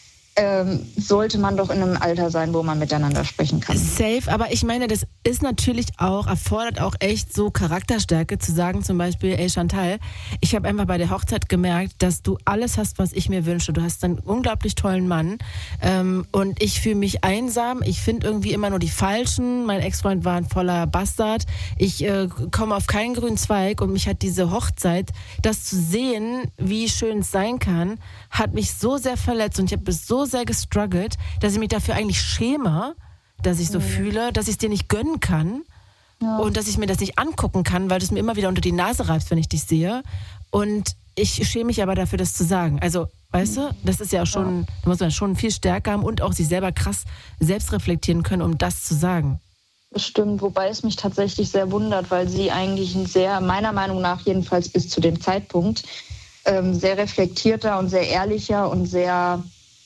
sollte man doch in einem Alter sein, wo man miteinander sprechen kann. Safe, aber ich meine, das ist natürlich auch, erfordert auch echt so Charakterstärke, zu sagen zum Beispiel, ey Chantal, ich habe einfach bei der Hochzeit gemerkt, dass du alles hast, was ich mir wünsche. Du hast einen unglaublich tollen Mann und ich fühle mich einsam. Ich finde irgendwie immer nur die Falschen. Mein Ex-Freund war ein voller Bastard. Ich komme auf keinen grünen Zweig und mich hat diese Hochzeit, das zu sehen, wie schön es sein kann, hat mich so sehr verletzt und ich habe so sehr gestruggelt, dass ich mich dafür eigentlich schäme, dass ich so fühle, dass ich es dir nicht gönnen kann und dass ich mir das nicht angucken kann, weil du es mir immer wieder unter die Nase reibst, wenn ich dich sehe. Und ich schäme mich aber dafür, das zu sagen. Also, weißt du, das ist ja schon, da muss man schon viel stärker haben und auch sich selber krass selbst reflektieren können, um das zu sagen. Stimmt, wobei es mich tatsächlich sehr wundert, weil sie eigentlich ein sehr, meiner Meinung nach jedenfalls bis zu dem Zeitpunkt, sehr reflektierter und sehr ehrlicher und sehr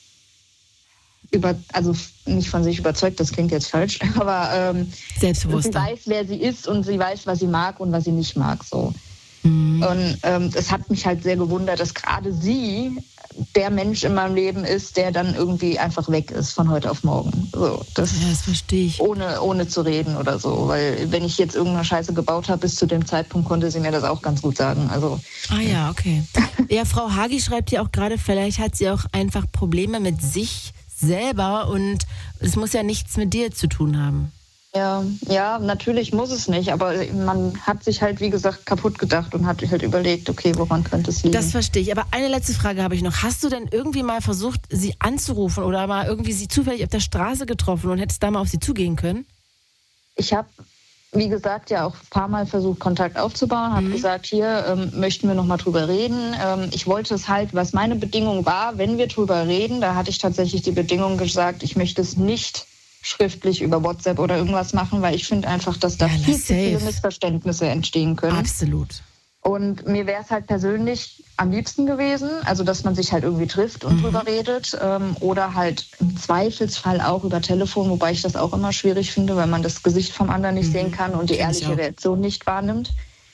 also nicht von sich überzeugt, das klingt jetzt falsch, aber selbstbewusster. Sie weiß, wer sie ist und sie weiß, was sie mag und was sie nicht mag. So. Und es hat mich halt sehr gewundert, dass gerade sie der Mensch in meinem Leben ist, der dann irgendwie einfach weg ist von heute auf morgen. So, das verstehe ich. Ohne zu reden oder so. Weil wenn ich jetzt irgendeine Scheiße gebaut habe, bis zu dem Zeitpunkt konnte sie mir das auch ganz gut sagen. Also, ja, okay. Ja, Frau Hagi schreibt ja auch gerade, vielleicht hat sie auch einfach Probleme mit sich selber und es muss ja nichts mit dir zu tun haben. Ja, natürlich muss es nicht, aber man hat sich halt, wie gesagt, kaputt gedacht und hat halt überlegt, okay, woran könnte es liegen? Das verstehe ich, aber eine letzte Frage habe ich noch. Hast du denn irgendwie mal versucht, sie anzurufen oder mal irgendwie sie zufällig auf der Straße getroffen und hättest da mal auf sie zugehen können? Ich habe, wie gesagt, ja auch ein paar Mal versucht, Kontakt aufzubauen, habe gesagt, hier möchten wir noch mal drüber reden. Ich wollte es halt, was meine Bedingung war, wenn wir drüber reden, da hatte ich tatsächlich die Bedingung gesagt, ich möchte es nicht schriftlich über WhatsApp oder irgendwas machen, weil ich finde einfach, dass da viel zu viele Missverständnisse entstehen können. Absolut. Und mir wäre es halt persönlich am liebsten gewesen, also dass man sich halt irgendwie trifft und drüber redet oder halt im Zweifelsfall auch über Telefon, wobei ich das auch immer schwierig finde, weil man das Gesicht vom anderen nicht sehen kann und die ehrliche Reaktion nicht wahrnimmt.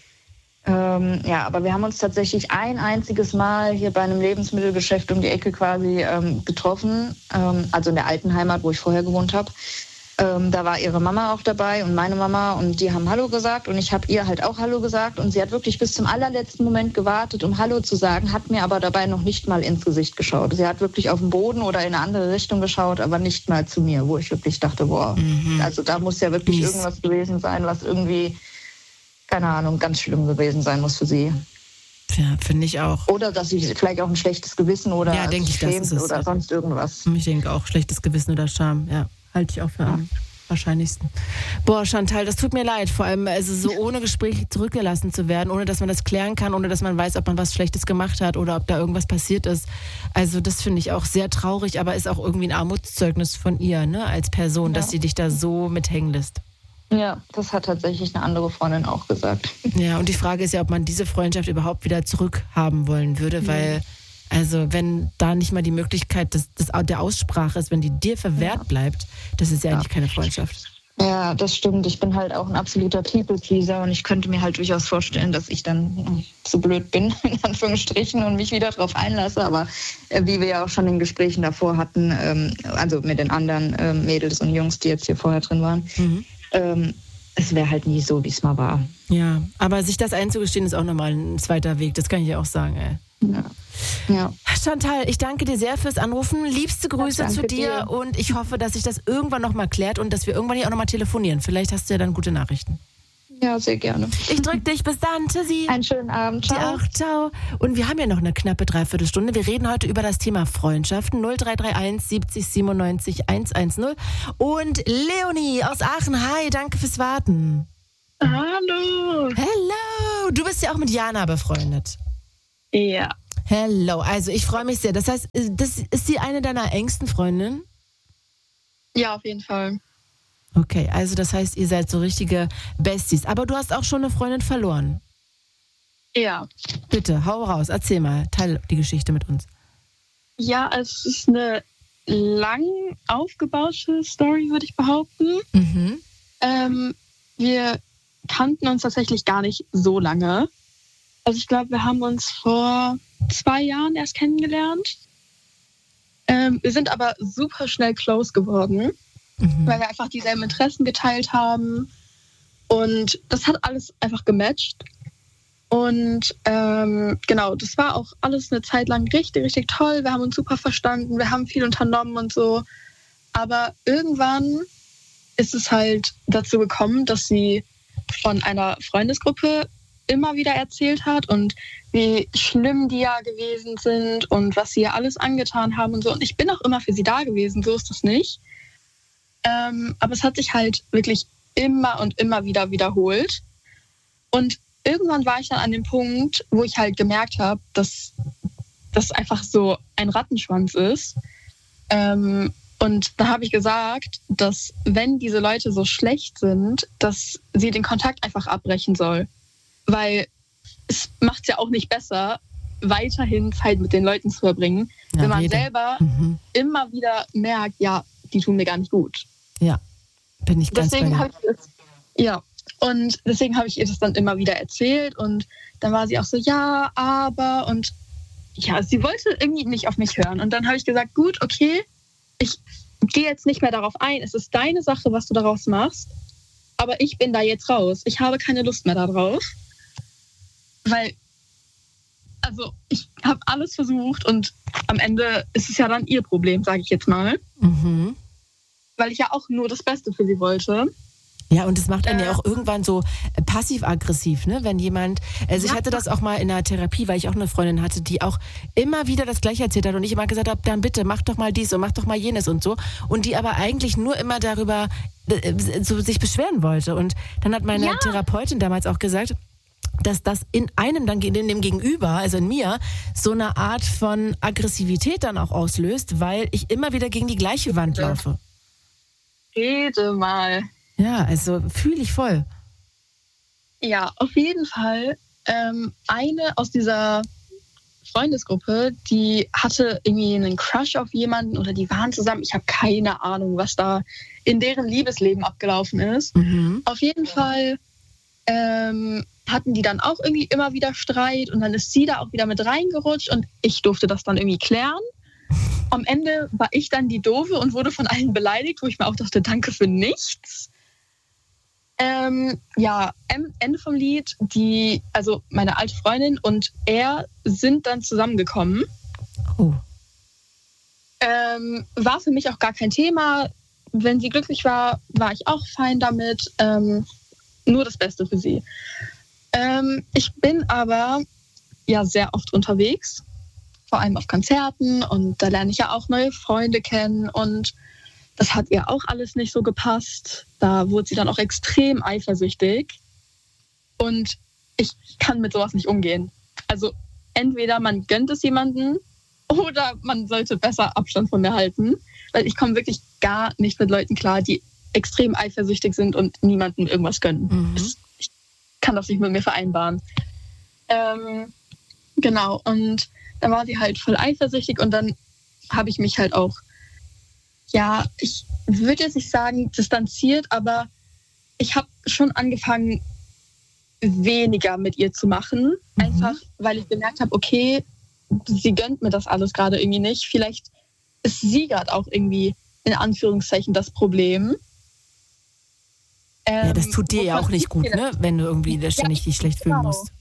Aber wir haben uns tatsächlich ein einziges Mal hier bei einem Lebensmittelgeschäft um die Ecke quasi getroffen, also in der alten Heimat, wo ich vorher gewohnt habe. Da war ihre Mama auch dabei und meine Mama und die haben Hallo gesagt und ich habe ihr halt auch Hallo gesagt und sie hat wirklich bis zum allerletzten Moment gewartet, um Hallo zu sagen, hat mir aber dabei noch nicht mal ins Gesicht geschaut. Sie hat wirklich auf den Boden oder in eine andere Richtung geschaut, aber nicht mal zu mir, wo ich wirklich dachte, boah, also da muss ja wirklich irgendwas gewesen sein, was irgendwie, keine Ahnung, ganz schlimm gewesen sein muss für sie. Ja, finde ich auch. Oder dass sie vielleicht auch ein schlechtes Gewissen oder schämt oder sonst irgendwas. Ich denke auch, schlechtes Gewissen oder Scham, ja. Halte ich auch für am wahrscheinlichsten. Boah, Chantal, das tut mir leid. Vor allem also so ohne Gespräch zurückgelassen zu werden, ohne dass man das klären kann, ohne dass man weiß, ob man was Schlechtes gemacht hat oder ob da irgendwas passiert ist. Also das finde ich auch sehr traurig, aber ist auch irgendwie ein Armutszeugnis von ihr, ne, als Person, dass sie dich da so mithängen lässt. Ja, das hat tatsächlich eine andere Freundin auch gesagt. Ja, und die Frage ist ja, ob man diese Freundschaft überhaupt wieder zurückhaben wollen würde, weil also wenn da nicht mal die Möglichkeit der Aussprache ist, wenn die dir verwehrt bleibt, das ist ja eigentlich keine Freundschaft. Ja, das stimmt. Ich bin halt auch ein absoluter People-Pleaser und ich könnte mir halt durchaus vorstellen, dass ich dann so blöd bin, in Anführungsstrichen, und mich wieder drauf einlasse. Aber wie wir ja auch schon in Gesprächen davor hatten, also mit den anderen Mädels und Jungs, die jetzt hier vorher drin waren, es wäre halt nie so, wie es mal war. Ja, aber sich das einzugestehen, ist auch nochmal ein zweiter Weg. Das kann ich ja auch sagen, ey. Ja. Chantal, ich danke dir sehr fürs Anrufen. Liebste Grüße zu dir und ich hoffe, dass sich das irgendwann nochmal klärt und dass wir irgendwann hier auch nochmal telefonieren. Vielleicht hast du ja dann gute Nachrichten. Ja, sehr gerne. Ich drück dich. Bis dann. Tschüssi. Einen schönen Abend. Ciao. Dir auch. Ciao. Und wir haben ja noch eine knappe Dreiviertelstunde. Wir reden heute über das Thema Freundschaften. 0331 70 97 110. Und Leonie aus Aachen. Hi, danke fürs Warten. Hallo. Hello. Du bist ja auch mit Jana befreundet. Ja. Hello. Also ich freue mich sehr. Das heißt, ist sie eine deiner engsten Freundinnen? Ja, auf jeden Fall. Okay, also das heißt, ihr seid so richtige Besties. Aber du hast auch schon eine Freundin verloren. Ja. Bitte, hau raus, erzähl mal, teile die Geschichte mit uns. Ja, es ist eine lang aufgebaute Story, würde ich behaupten. Wir kannten uns tatsächlich gar nicht so lange. Also ich glaube, wir haben uns vor 2 Jahren erst kennengelernt. Wir sind aber super schnell close geworden, weil wir einfach dieselben Interessen geteilt haben. Und das hat alles einfach gematcht. Und genau, das war auch alles eine Zeit lang richtig, richtig toll. Wir haben uns super verstanden, wir haben viel unternommen und so. Aber irgendwann ist es halt dazu gekommen, dass sie von einer Freundesgruppe immer wieder erzählt hat und wie schlimm die ja gewesen sind und was sie ja alles angetan haben und so. Und ich bin auch immer für sie da gewesen, so ist das nicht. Aber es hat sich halt wirklich immer und immer wieder wiederholt. Und irgendwann war ich dann an dem Punkt, wo ich halt gemerkt habe, dass das einfach so ein Rattenschwanz ist. Und da habe ich gesagt, dass wenn diese Leute so schlecht sind, dass sie den Kontakt einfach abbrechen soll. Weil es macht es ja auch nicht besser, weiterhin Zeit mit den Leuten zu verbringen, wenn man selber immer wieder merkt, ja, die tun mir gar nicht gut. Ja, bin ich ganz bei dir. Und deswegen habe ich ihr das dann immer wieder erzählt und dann war sie auch so, ja, aber und ja, sie wollte irgendwie nicht auf mich hören. Und dann habe ich gesagt, gut, okay, ich gehe jetzt nicht mehr darauf ein, es ist deine Sache, was du daraus machst, aber ich bin da jetzt raus. Ich habe keine Lust mehr darauf. Weil, also ich habe alles versucht und am Ende ist es ja dann ihr Problem, sage ich jetzt mal. Weil ich ja auch nur das Beste für sie wollte. Ja, und es macht einen ja auch irgendwann so passiv-aggressiv, ne? Wenn jemand, also ich hatte das auch mal in der Therapie, weil ich auch eine Freundin hatte, die auch immer wieder das Gleiche erzählt hat und ich immer gesagt habe, dann bitte, mach doch mal dies und mach doch mal jenes und so. Und die aber eigentlich nur immer darüber so sich beschweren wollte. Und dann hat meine Therapeutin damals auch gesagt, dass das in einem dann, in dem Gegenüber, also in mir, so eine Art von Aggressivität dann auch auslöst, weil ich immer wieder gegen die gleiche Wand laufe. Rede mal. Ja, also fühle ich voll. Ja, auf jeden Fall. Eine aus dieser Freundesgruppe, die hatte irgendwie einen Crush auf jemanden oder die waren zusammen. Ich habe keine Ahnung, was da in deren Liebesleben abgelaufen ist. Auf jeden Fall hatten die dann auch irgendwie immer wieder Streit und dann ist sie da auch wieder mit reingerutscht und ich durfte das dann irgendwie klären. Am Ende war ich dann die Doofe und wurde von allen beleidigt, wo ich mir auch dachte, danke für nichts. Ende vom Lied, also meine alte Freundin und er sind dann zusammengekommen. War für mich auch gar kein Thema. Wenn sie glücklich war, war ich auch fein damit. Nur das Beste für sie. Ich bin aber ja sehr oft unterwegs, vor allem auf Konzerten und da lerne ich ja auch neue Freunde kennen und das hat ihr auch alles nicht so gepasst. Da wurde sie dann auch extrem eifersüchtig und ich kann mit sowas nicht umgehen. Also entweder man gönnt es jemandem oder man sollte besser Abstand von mir halten, weil ich komme wirklich gar nicht mit Leuten klar, die extrem eifersüchtig sind und niemandem irgendwas gönnen. Ich kann das nicht mit mir vereinbaren. Genau, und dann war sie halt voll eifersüchtig und dann habe ich mich halt auch, ja, ich würde jetzt nicht sagen distanziert, aber ich habe schon angefangen, weniger mit ihr zu machen. Einfach, weil ich gemerkt habe, okay, sie gönnt mir das alles gerade irgendwie nicht. Vielleicht ist sie gerade auch irgendwie in Anführungszeichen das Problem. Ja, das tut dir ja auch nicht gut, ne? Wenn du irgendwie ständig dich schlecht fühlen musst.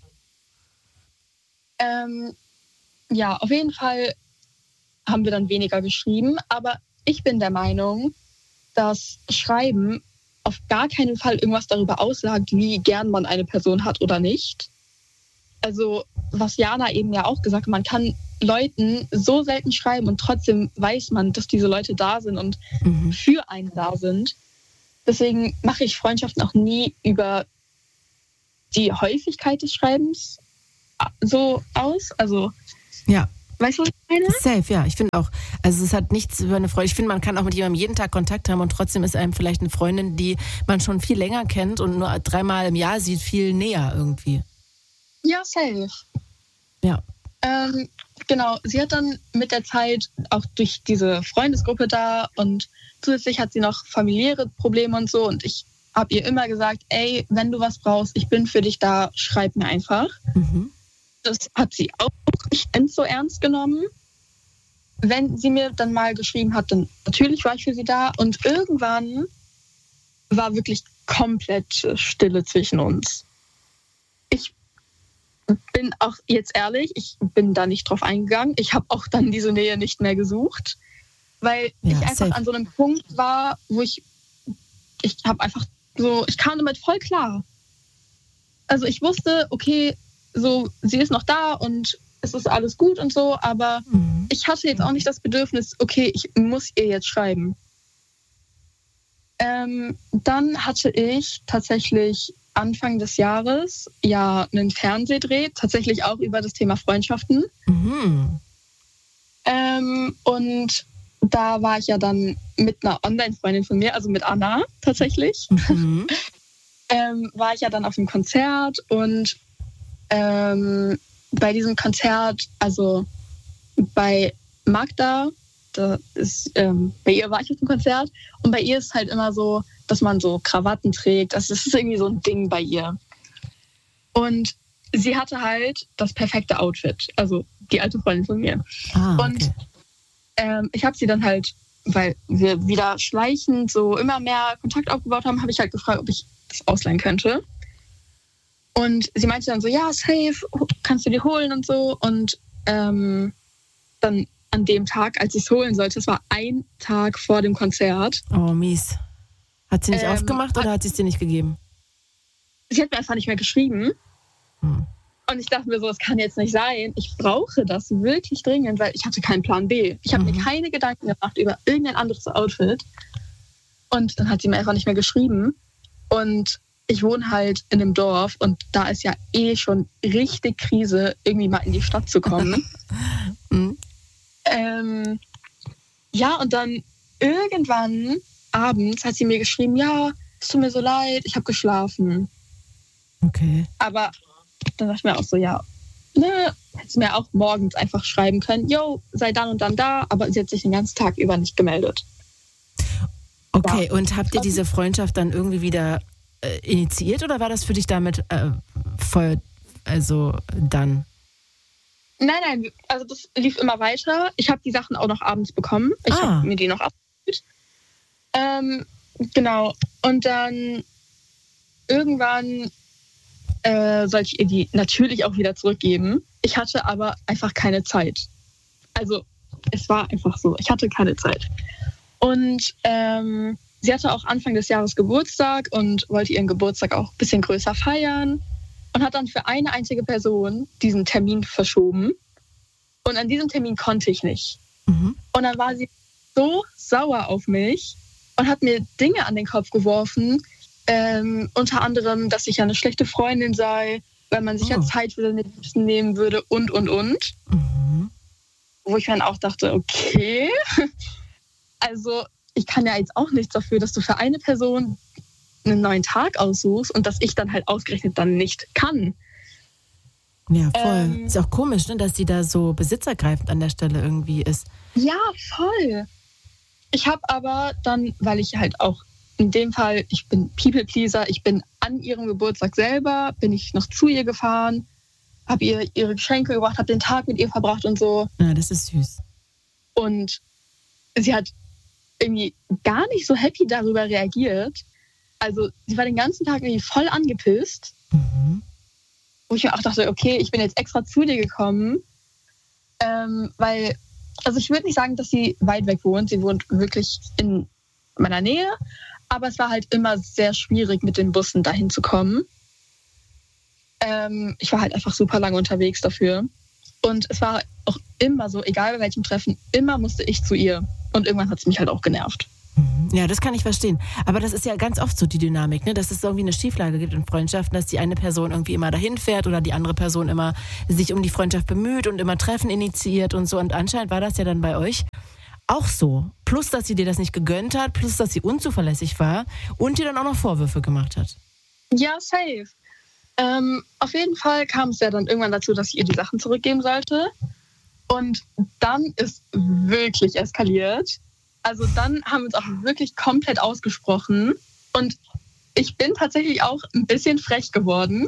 Ja, auf jeden Fall haben wir dann weniger geschrieben. Aber ich bin der Meinung, dass Schreiben auf gar keinen Fall irgendwas darüber aussagt, wie gern man eine Person hat oder nicht. Also, was Jana eben ja auch gesagt hat, man kann Leuten so selten schreiben und trotzdem weiß man, dass diese Leute da sind und für einen da sind. Deswegen mache ich Freundschaften auch nie über die Häufigkeit des Schreibens so aus. Also, ja. Weißt du, was ich meine? Safe, ja. Ich finde auch, also es hat nichts über eine Freundin. Ich finde, man kann auch mit jemandem jeden Tag Kontakt haben und trotzdem ist einem vielleicht eine Freundin, die man schon viel länger kennt und nur 3-mal im Jahr sieht, viel näher irgendwie. Ja, safe. Ja. Genau, sie hat dann mit der Zeit auch durch diese Freundesgruppe da und zusätzlich hat sie noch familiäre Probleme und so und ich habe ihr immer gesagt, ey, wenn du was brauchst, ich bin für dich da, schreib mir einfach. Das hat sie auch nicht ganz so ernst genommen. Wenn sie mir dann mal geschrieben hat, dann natürlich war ich für sie da und irgendwann war wirklich komplett Stille zwischen uns. Ich bin auch jetzt ehrlich, ich bin da nicht drauf eingegangen. Ich habe auch dann diese Nähe nicht mehr gesucht, weil ich einfach an so einem Punkt war, wo ich habe einfach so, ich kam damit voll klar. Also ich wusste, okay, so, sie ist noch da und es ist alles gut und so, aber ich hatte jetzt auch nicht das Bedürfnis, okay, ich muss ihr jetzt schreiben. Dann hatte ich tatsächlich Anfang des Jahres ja einen Fernsehdreh, tatsächlich auch über das Thema Freundschaften. Und da war ich ja dann mit einer Online-Freundin von mir, also mit Anna tatsächlich, war ich ja dann auf dem Konzert und bei diesem Konzert, also bei Magda, bei ihr war ich auf dem Konzert und bei ihr ist halt immer so, dass man so Krawatten trägt. Also das ist irgendwie so ein Ding bei ihr. Und sie hatte halt das perfekte Outfit, also die alte Freundin von mir. Und ich habe sie dann halt, weil wir wieder schleichend so immer mehr Kontakt aufgebaut haben, habe ich halt gefragt, ob ich das ausleihen könnte. Und sie meinte dann so, ja, safe, kannst du dir holen und so. Und dann an dem Tag, als ich es holen sollte, es war ein Tag vor dem Konzert. Oh, mies. Hat sie nicht aufgemacht oder hat sie es dir nicht gegeben? Sie hat mir einfach nicht mehr geschrieben. Und ich dachte mir so, das kann jetzt nicht sein. Ich brauche das wirklich dringend, weil ich hatte keinen Plan B. Ich habe mir keine Gedanken gemacht über irgendein anderes Outfit. Und dann hat sie mir einfach nicht mehr geschrieben. Und ich wohne halt in einem Dorf und da ist ja schon richtig Krise, irgendwie mal in die Stadt zu kommen. Ja, und dann irgendwann abends hat sie mir geschrieben, ja, es tut mir so leid, ich habe geschlafen. Okay. Aber dann dachte ich mir auch so, ja, ne, hätte sie mir auch morgens einfach schreiben können, yo, sei dann und dann da, aber sie hat sich den ganzen Tag über nicht gemeldet. Okay, ja. Und habt ihr diese Freundschaft dann irgendwie wieder initiiert oder war das für dich damit voll, also dann? Nein, also das lief immer weiter. Ich habe die Sachen auch noch abends bekommen. Ich habe mir die noch abgeholt. Genau. Und dann irgendwann sollte ich ihr die natürlich auch wieder zurückgeben. Ich hatte aber einfach keine Zeit. Also es war einfach so. Ich hatte keine Zeit. Und sie hatte auch Anfang des Jahres Geburtstag und wollte ihren Geburtstag auch ein bisschen größer feiern und hat dann für eine einzige Person diesen Termin verschoben. Und an diesem Termin konnte ich nicht. Und dann war sie so sauer auf mich und hat mir Dinge an den Kopf geworfen, unter anderem, dass ich ja eine schlechte Freundin sei, weil man sich ja Zeit für den Liebsten nehmen würde und. Wo ich dann auch dachte, okay, also ich kann ja jetzt auch nichts dafür, dass du für eine Person einen neuen Tag aussuchst und dass ich dann halt ausgerechnet dann nicht kann. Ja, voll. Ist auch komisch, ne, dass sie da so besitzergreifend an der Stelle irgendwie ist. Ja, voll. Ich habe aber dann, weil ich halt auch in dem Fall, ich bin People-Pleaser, ich bin an ihrem Geburtstag selber, bin ich noch zu ihr gefahren, habe ihr ihre Geschenke gebracht, habe den Tag mit ihr verbracht und so. Ja, das ist süß. Und sie hat irgendwie gar nicht so happy darüber reagiert. Also sie war den ganzen Tag irgendwie voll angepisst. Wo ich mir auch dachte, okay, ich bin jetzt extra zu dir gekommen. Weil, also ich würde nicht sagen, dass sie weit weg wohnt. Sie wohnt wirklich in meiner Nähe. Aber es war halt immer sehr schwierig, mit den Bussen dahin zu kommen. Ich war halt einfach super lange unterwegs dafür. Und es war auch immer so, egal bei welchem Treffen, immer musste ich zu ihr. Und irgendwann hat es mich halt auch genervt. Ja, das kann ich verstehen. Aber das ist ja ganz oft so die Dynamik, ne? Dass es irgendwie eine Schieflage gibt in Freundschaften, dass die eine Person irgendwie immer dahin fährt oder die andere Person immer sich um die Freundschaft bemüht und immer Treffen initiiert und so. Und anscheinend war das ja dann bei euch auch so. Plus, dass sie dir das nicht gegönnt hat, plus, dass sie unzuverlässig war und dir dann auch noch Vorwürfe gemacht hat. Ja, safe. Auf jeden Fall kam es ja dann irgendwann dazu, dass ich ihr die Sachen zurückgeben sollte. Und dann ist wirklich eskaliert. Also dann haben wir uns auch wirklich komplett ausgesprochen. Und ich bin tatsächlich auch ein bisschen frech geworden.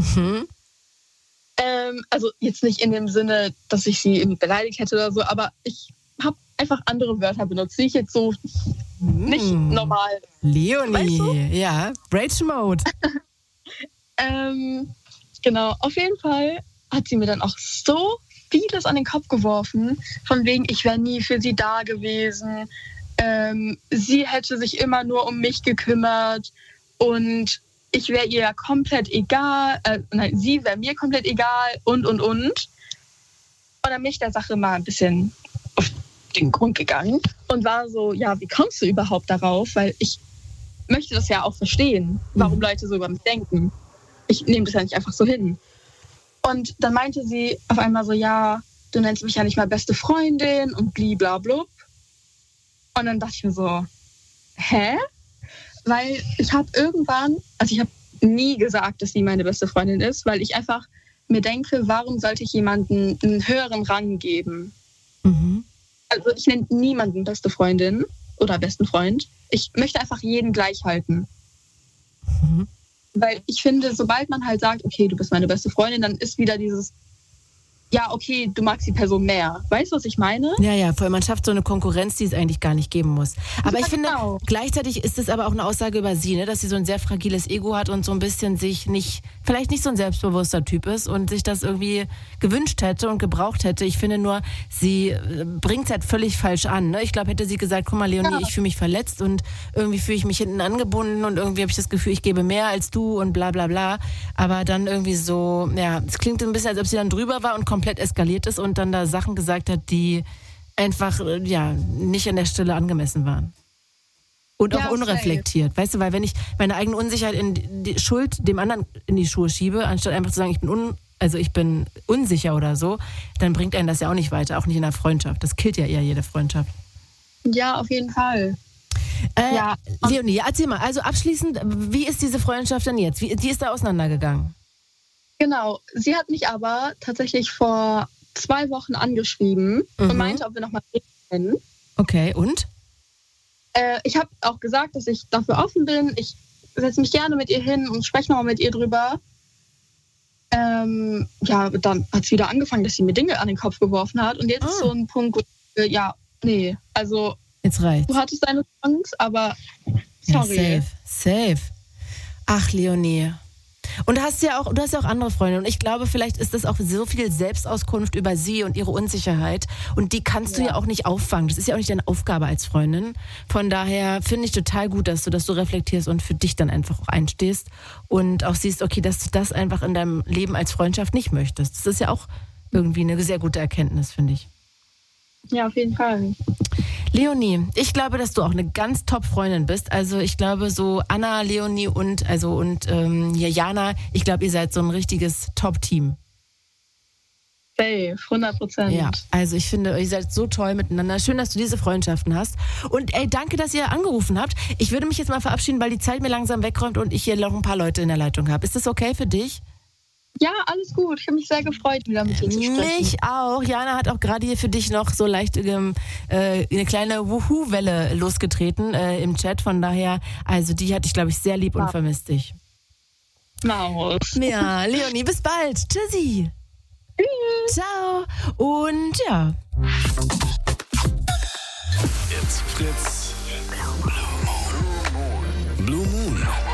Also jetzt nicht in dem Sinne, dass ich sie irgendwie beleidigt hätte oder so, aber ich habe einfach andere Wörter benutzt, die ich jetzt so nicht normal... Leonie, weißt du? Ja, Rage Mode. Genau, auf jeden Fall hat sie mir dann auch so vieles an den Kopf geworfen, von wegen, ich wäre nie für sie da gewesen, sie hätte sich immer nur um mich gekümmert und ich wäre ihr komplett egal, nein, sie wäre mir komplett egal und. Und dann bin ich der Sache mal ein bisschen auf den Grund gegangen und war so, ja, wie kommst du überhaupt darauf? Weil ich möchte das ja auch verstehen, warum Leute so über mich denken. Ich nehme das ja nicht einfach so hin. Und dann meinte sie auf einmal so, ja, du nennst mich ja nicht mal beste Freundin und bliblablub. Und dann dachte ich mir so, hä? Weil ich habe irgendwann, also ich habe nie gesagt, dass sie meine beste Freundin ist, weil ich einfach mir denke, warum sollte ich jemandem einen höheren Rang geben? Also ich nenne niemanden beste Freundin oder besten Freund. Ich möchte einfach jeden gleich halten. Weil ich finde, sobald man halt sagt, okay, du bist meine beste Freundin, dann ist wieder dieses, ja, okay, du magst die Person mehr. Weißt du, was ich meine? Ja, vor allem man schafft so eine Konkurrenz, die es eigentlich gar nicht geben muss. Aber ja, ich finde, gleichzeitig ist es aber auch eine Aussage über sie, ne, dass sie so ein sehr fragiles Ego hat und so ein bisschen sich vielleicht nicht so ein selbstbewusster Typ ist und sich das irgendwie gewünscht hätte und gebraucht hätte. Ich finde nur, sie bringt es halt völlig falsch an. Ne? Ich glaube, hätte sie gesagt, guck mal, Leonie, ich fühle mich verletzt und irgendwie fühle ich mich hinten angebunden und irgendwie habe ich das Gefühl, ich gebe mehr als du und bla bla bla. Aber dann irgendwie so, ja, es klingt ein bisschen, als ob sie dann drüber war und komplett eskaliert ist und dann da Sachen gesagt hat, die einfach nicht an der Stelle angemessen waren. Und auch unreflektiert. Safe. Weißt du, weil wenn ich meine eigene Unsicherheit in die Schuld dem anderen in die Schuhe schiebe, anstatt einfach zu sagen, ich bin unsicher oder so, dann bringt einen das ja auch nicht weiter, auch nicht in der Freundschaft. Das killt ja eher jede Freundschaft. Ja, auf jeden Fall. Leonie, erzähl mal, also abschließend, wie ist diese Freundschaft denn jetzt? Die ist da auseinandergegangen? Genau, sie hat mich aber tatsächlich vor 2 Wochen angeschrieben und meinte, ob wir nochmal reden können. Okay, und? Ich habe auch gesagt, dass ich dafür offen bin. Ich setze mich gerne mit ihr hin und spreche nochmal mit ihr drüber. Dann hat es wieder angefangen, dass sie mir Dinge an den Kopf geworfen hat. Und jetzt ist so ein Punkt, also jetzt reicht's. Du hattest deine Chance, aber sorry. Ja, safe. Ach, Leonie. Und du hast ja auch andere Freunde und ich glaube, vielleicht ist das auch so viel Selbstauskunft über sie und ihre Unsicherheit und die kannst du ja auch nicht auffangen. Das ist ja auch nicht deine Aufgabe als Freundin. Von daher finde ich total gut, dass du das so reflektierst und für dich dann einfach auch einstehst und auch siehst, okay, dass du das einfach in deinem Leben als Freundschaft nicht möchtest. Das ist ja auch irgendwie eine sehr gute Erkenntnis, finde ich. Ja, auf jeden Fall. Leonie, ich glaube, dass du auch eine ganz Top-Freundin bist. Also ich glaube, so Anna, Leonie und Jana, ich glaube, ihr seid so ein richtiges Top-Team. Safe, 100%. Ja, also ich finde, ihr seid so toll miteinander. Schön, dass du diese Freundschaften hast. Und danke, dass ihr angerufen habt. Ich würde mich jetzt mal verabschieden, weil die Zeit mir langsam wegräumt und ich hier noch ein paar Leute in der Leitung habe. Ist das okay für dich? Ja, alles gut. Ich habe mich sehr gefreut, wieder mit dir zu sprechen. Mich auch. Jana hat auch gerade hier für dich noch so leicht eine kleine Wuhu-Welle losgetreten im Chat. Von daher, also die hat dich, glaube ich, sehr lieb und vermisst dich. Maus. Ja, Leonie, bis bald. Tschüssi. Tschüss. Ciao. Und ja. Jetzt Fritz. Blue Moon.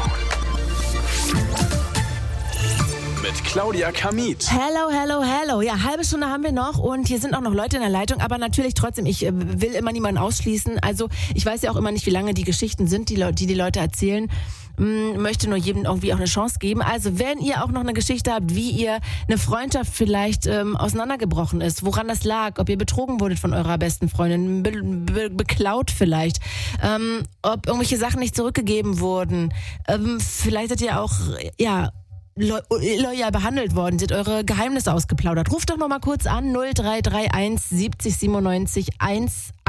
mit Claudia Kamit. Hello. Ja, halbe Stunde haben wir noch und hier sind auch noch Leute in der Leitung, aber natürlich trotzdem, ich will immer niemanden ausschließen. Also ich weiß ja auch immer nicht, wie lange die Geschichten sind, die Leute erzählen. Möchte nur jedem irgendwie auch eine Chance geben. Also wenn ihr auch noch eine Geschichte habt, wie ihr eine Freundschaft vielleicht auseinandergebrochen ist, woran das lag, ob ihr betrogen wurdet von eurer besten Freundin, beklaut vielleicht, ob irgendwelche Sachen nicht zurückgegeben wurden, vielleicht seid ihr auch, loyal behandelt worden, sind eure Geheimnisse ausgeplaudert. Ruft doch noch mal kurz an, 0331 70 97 1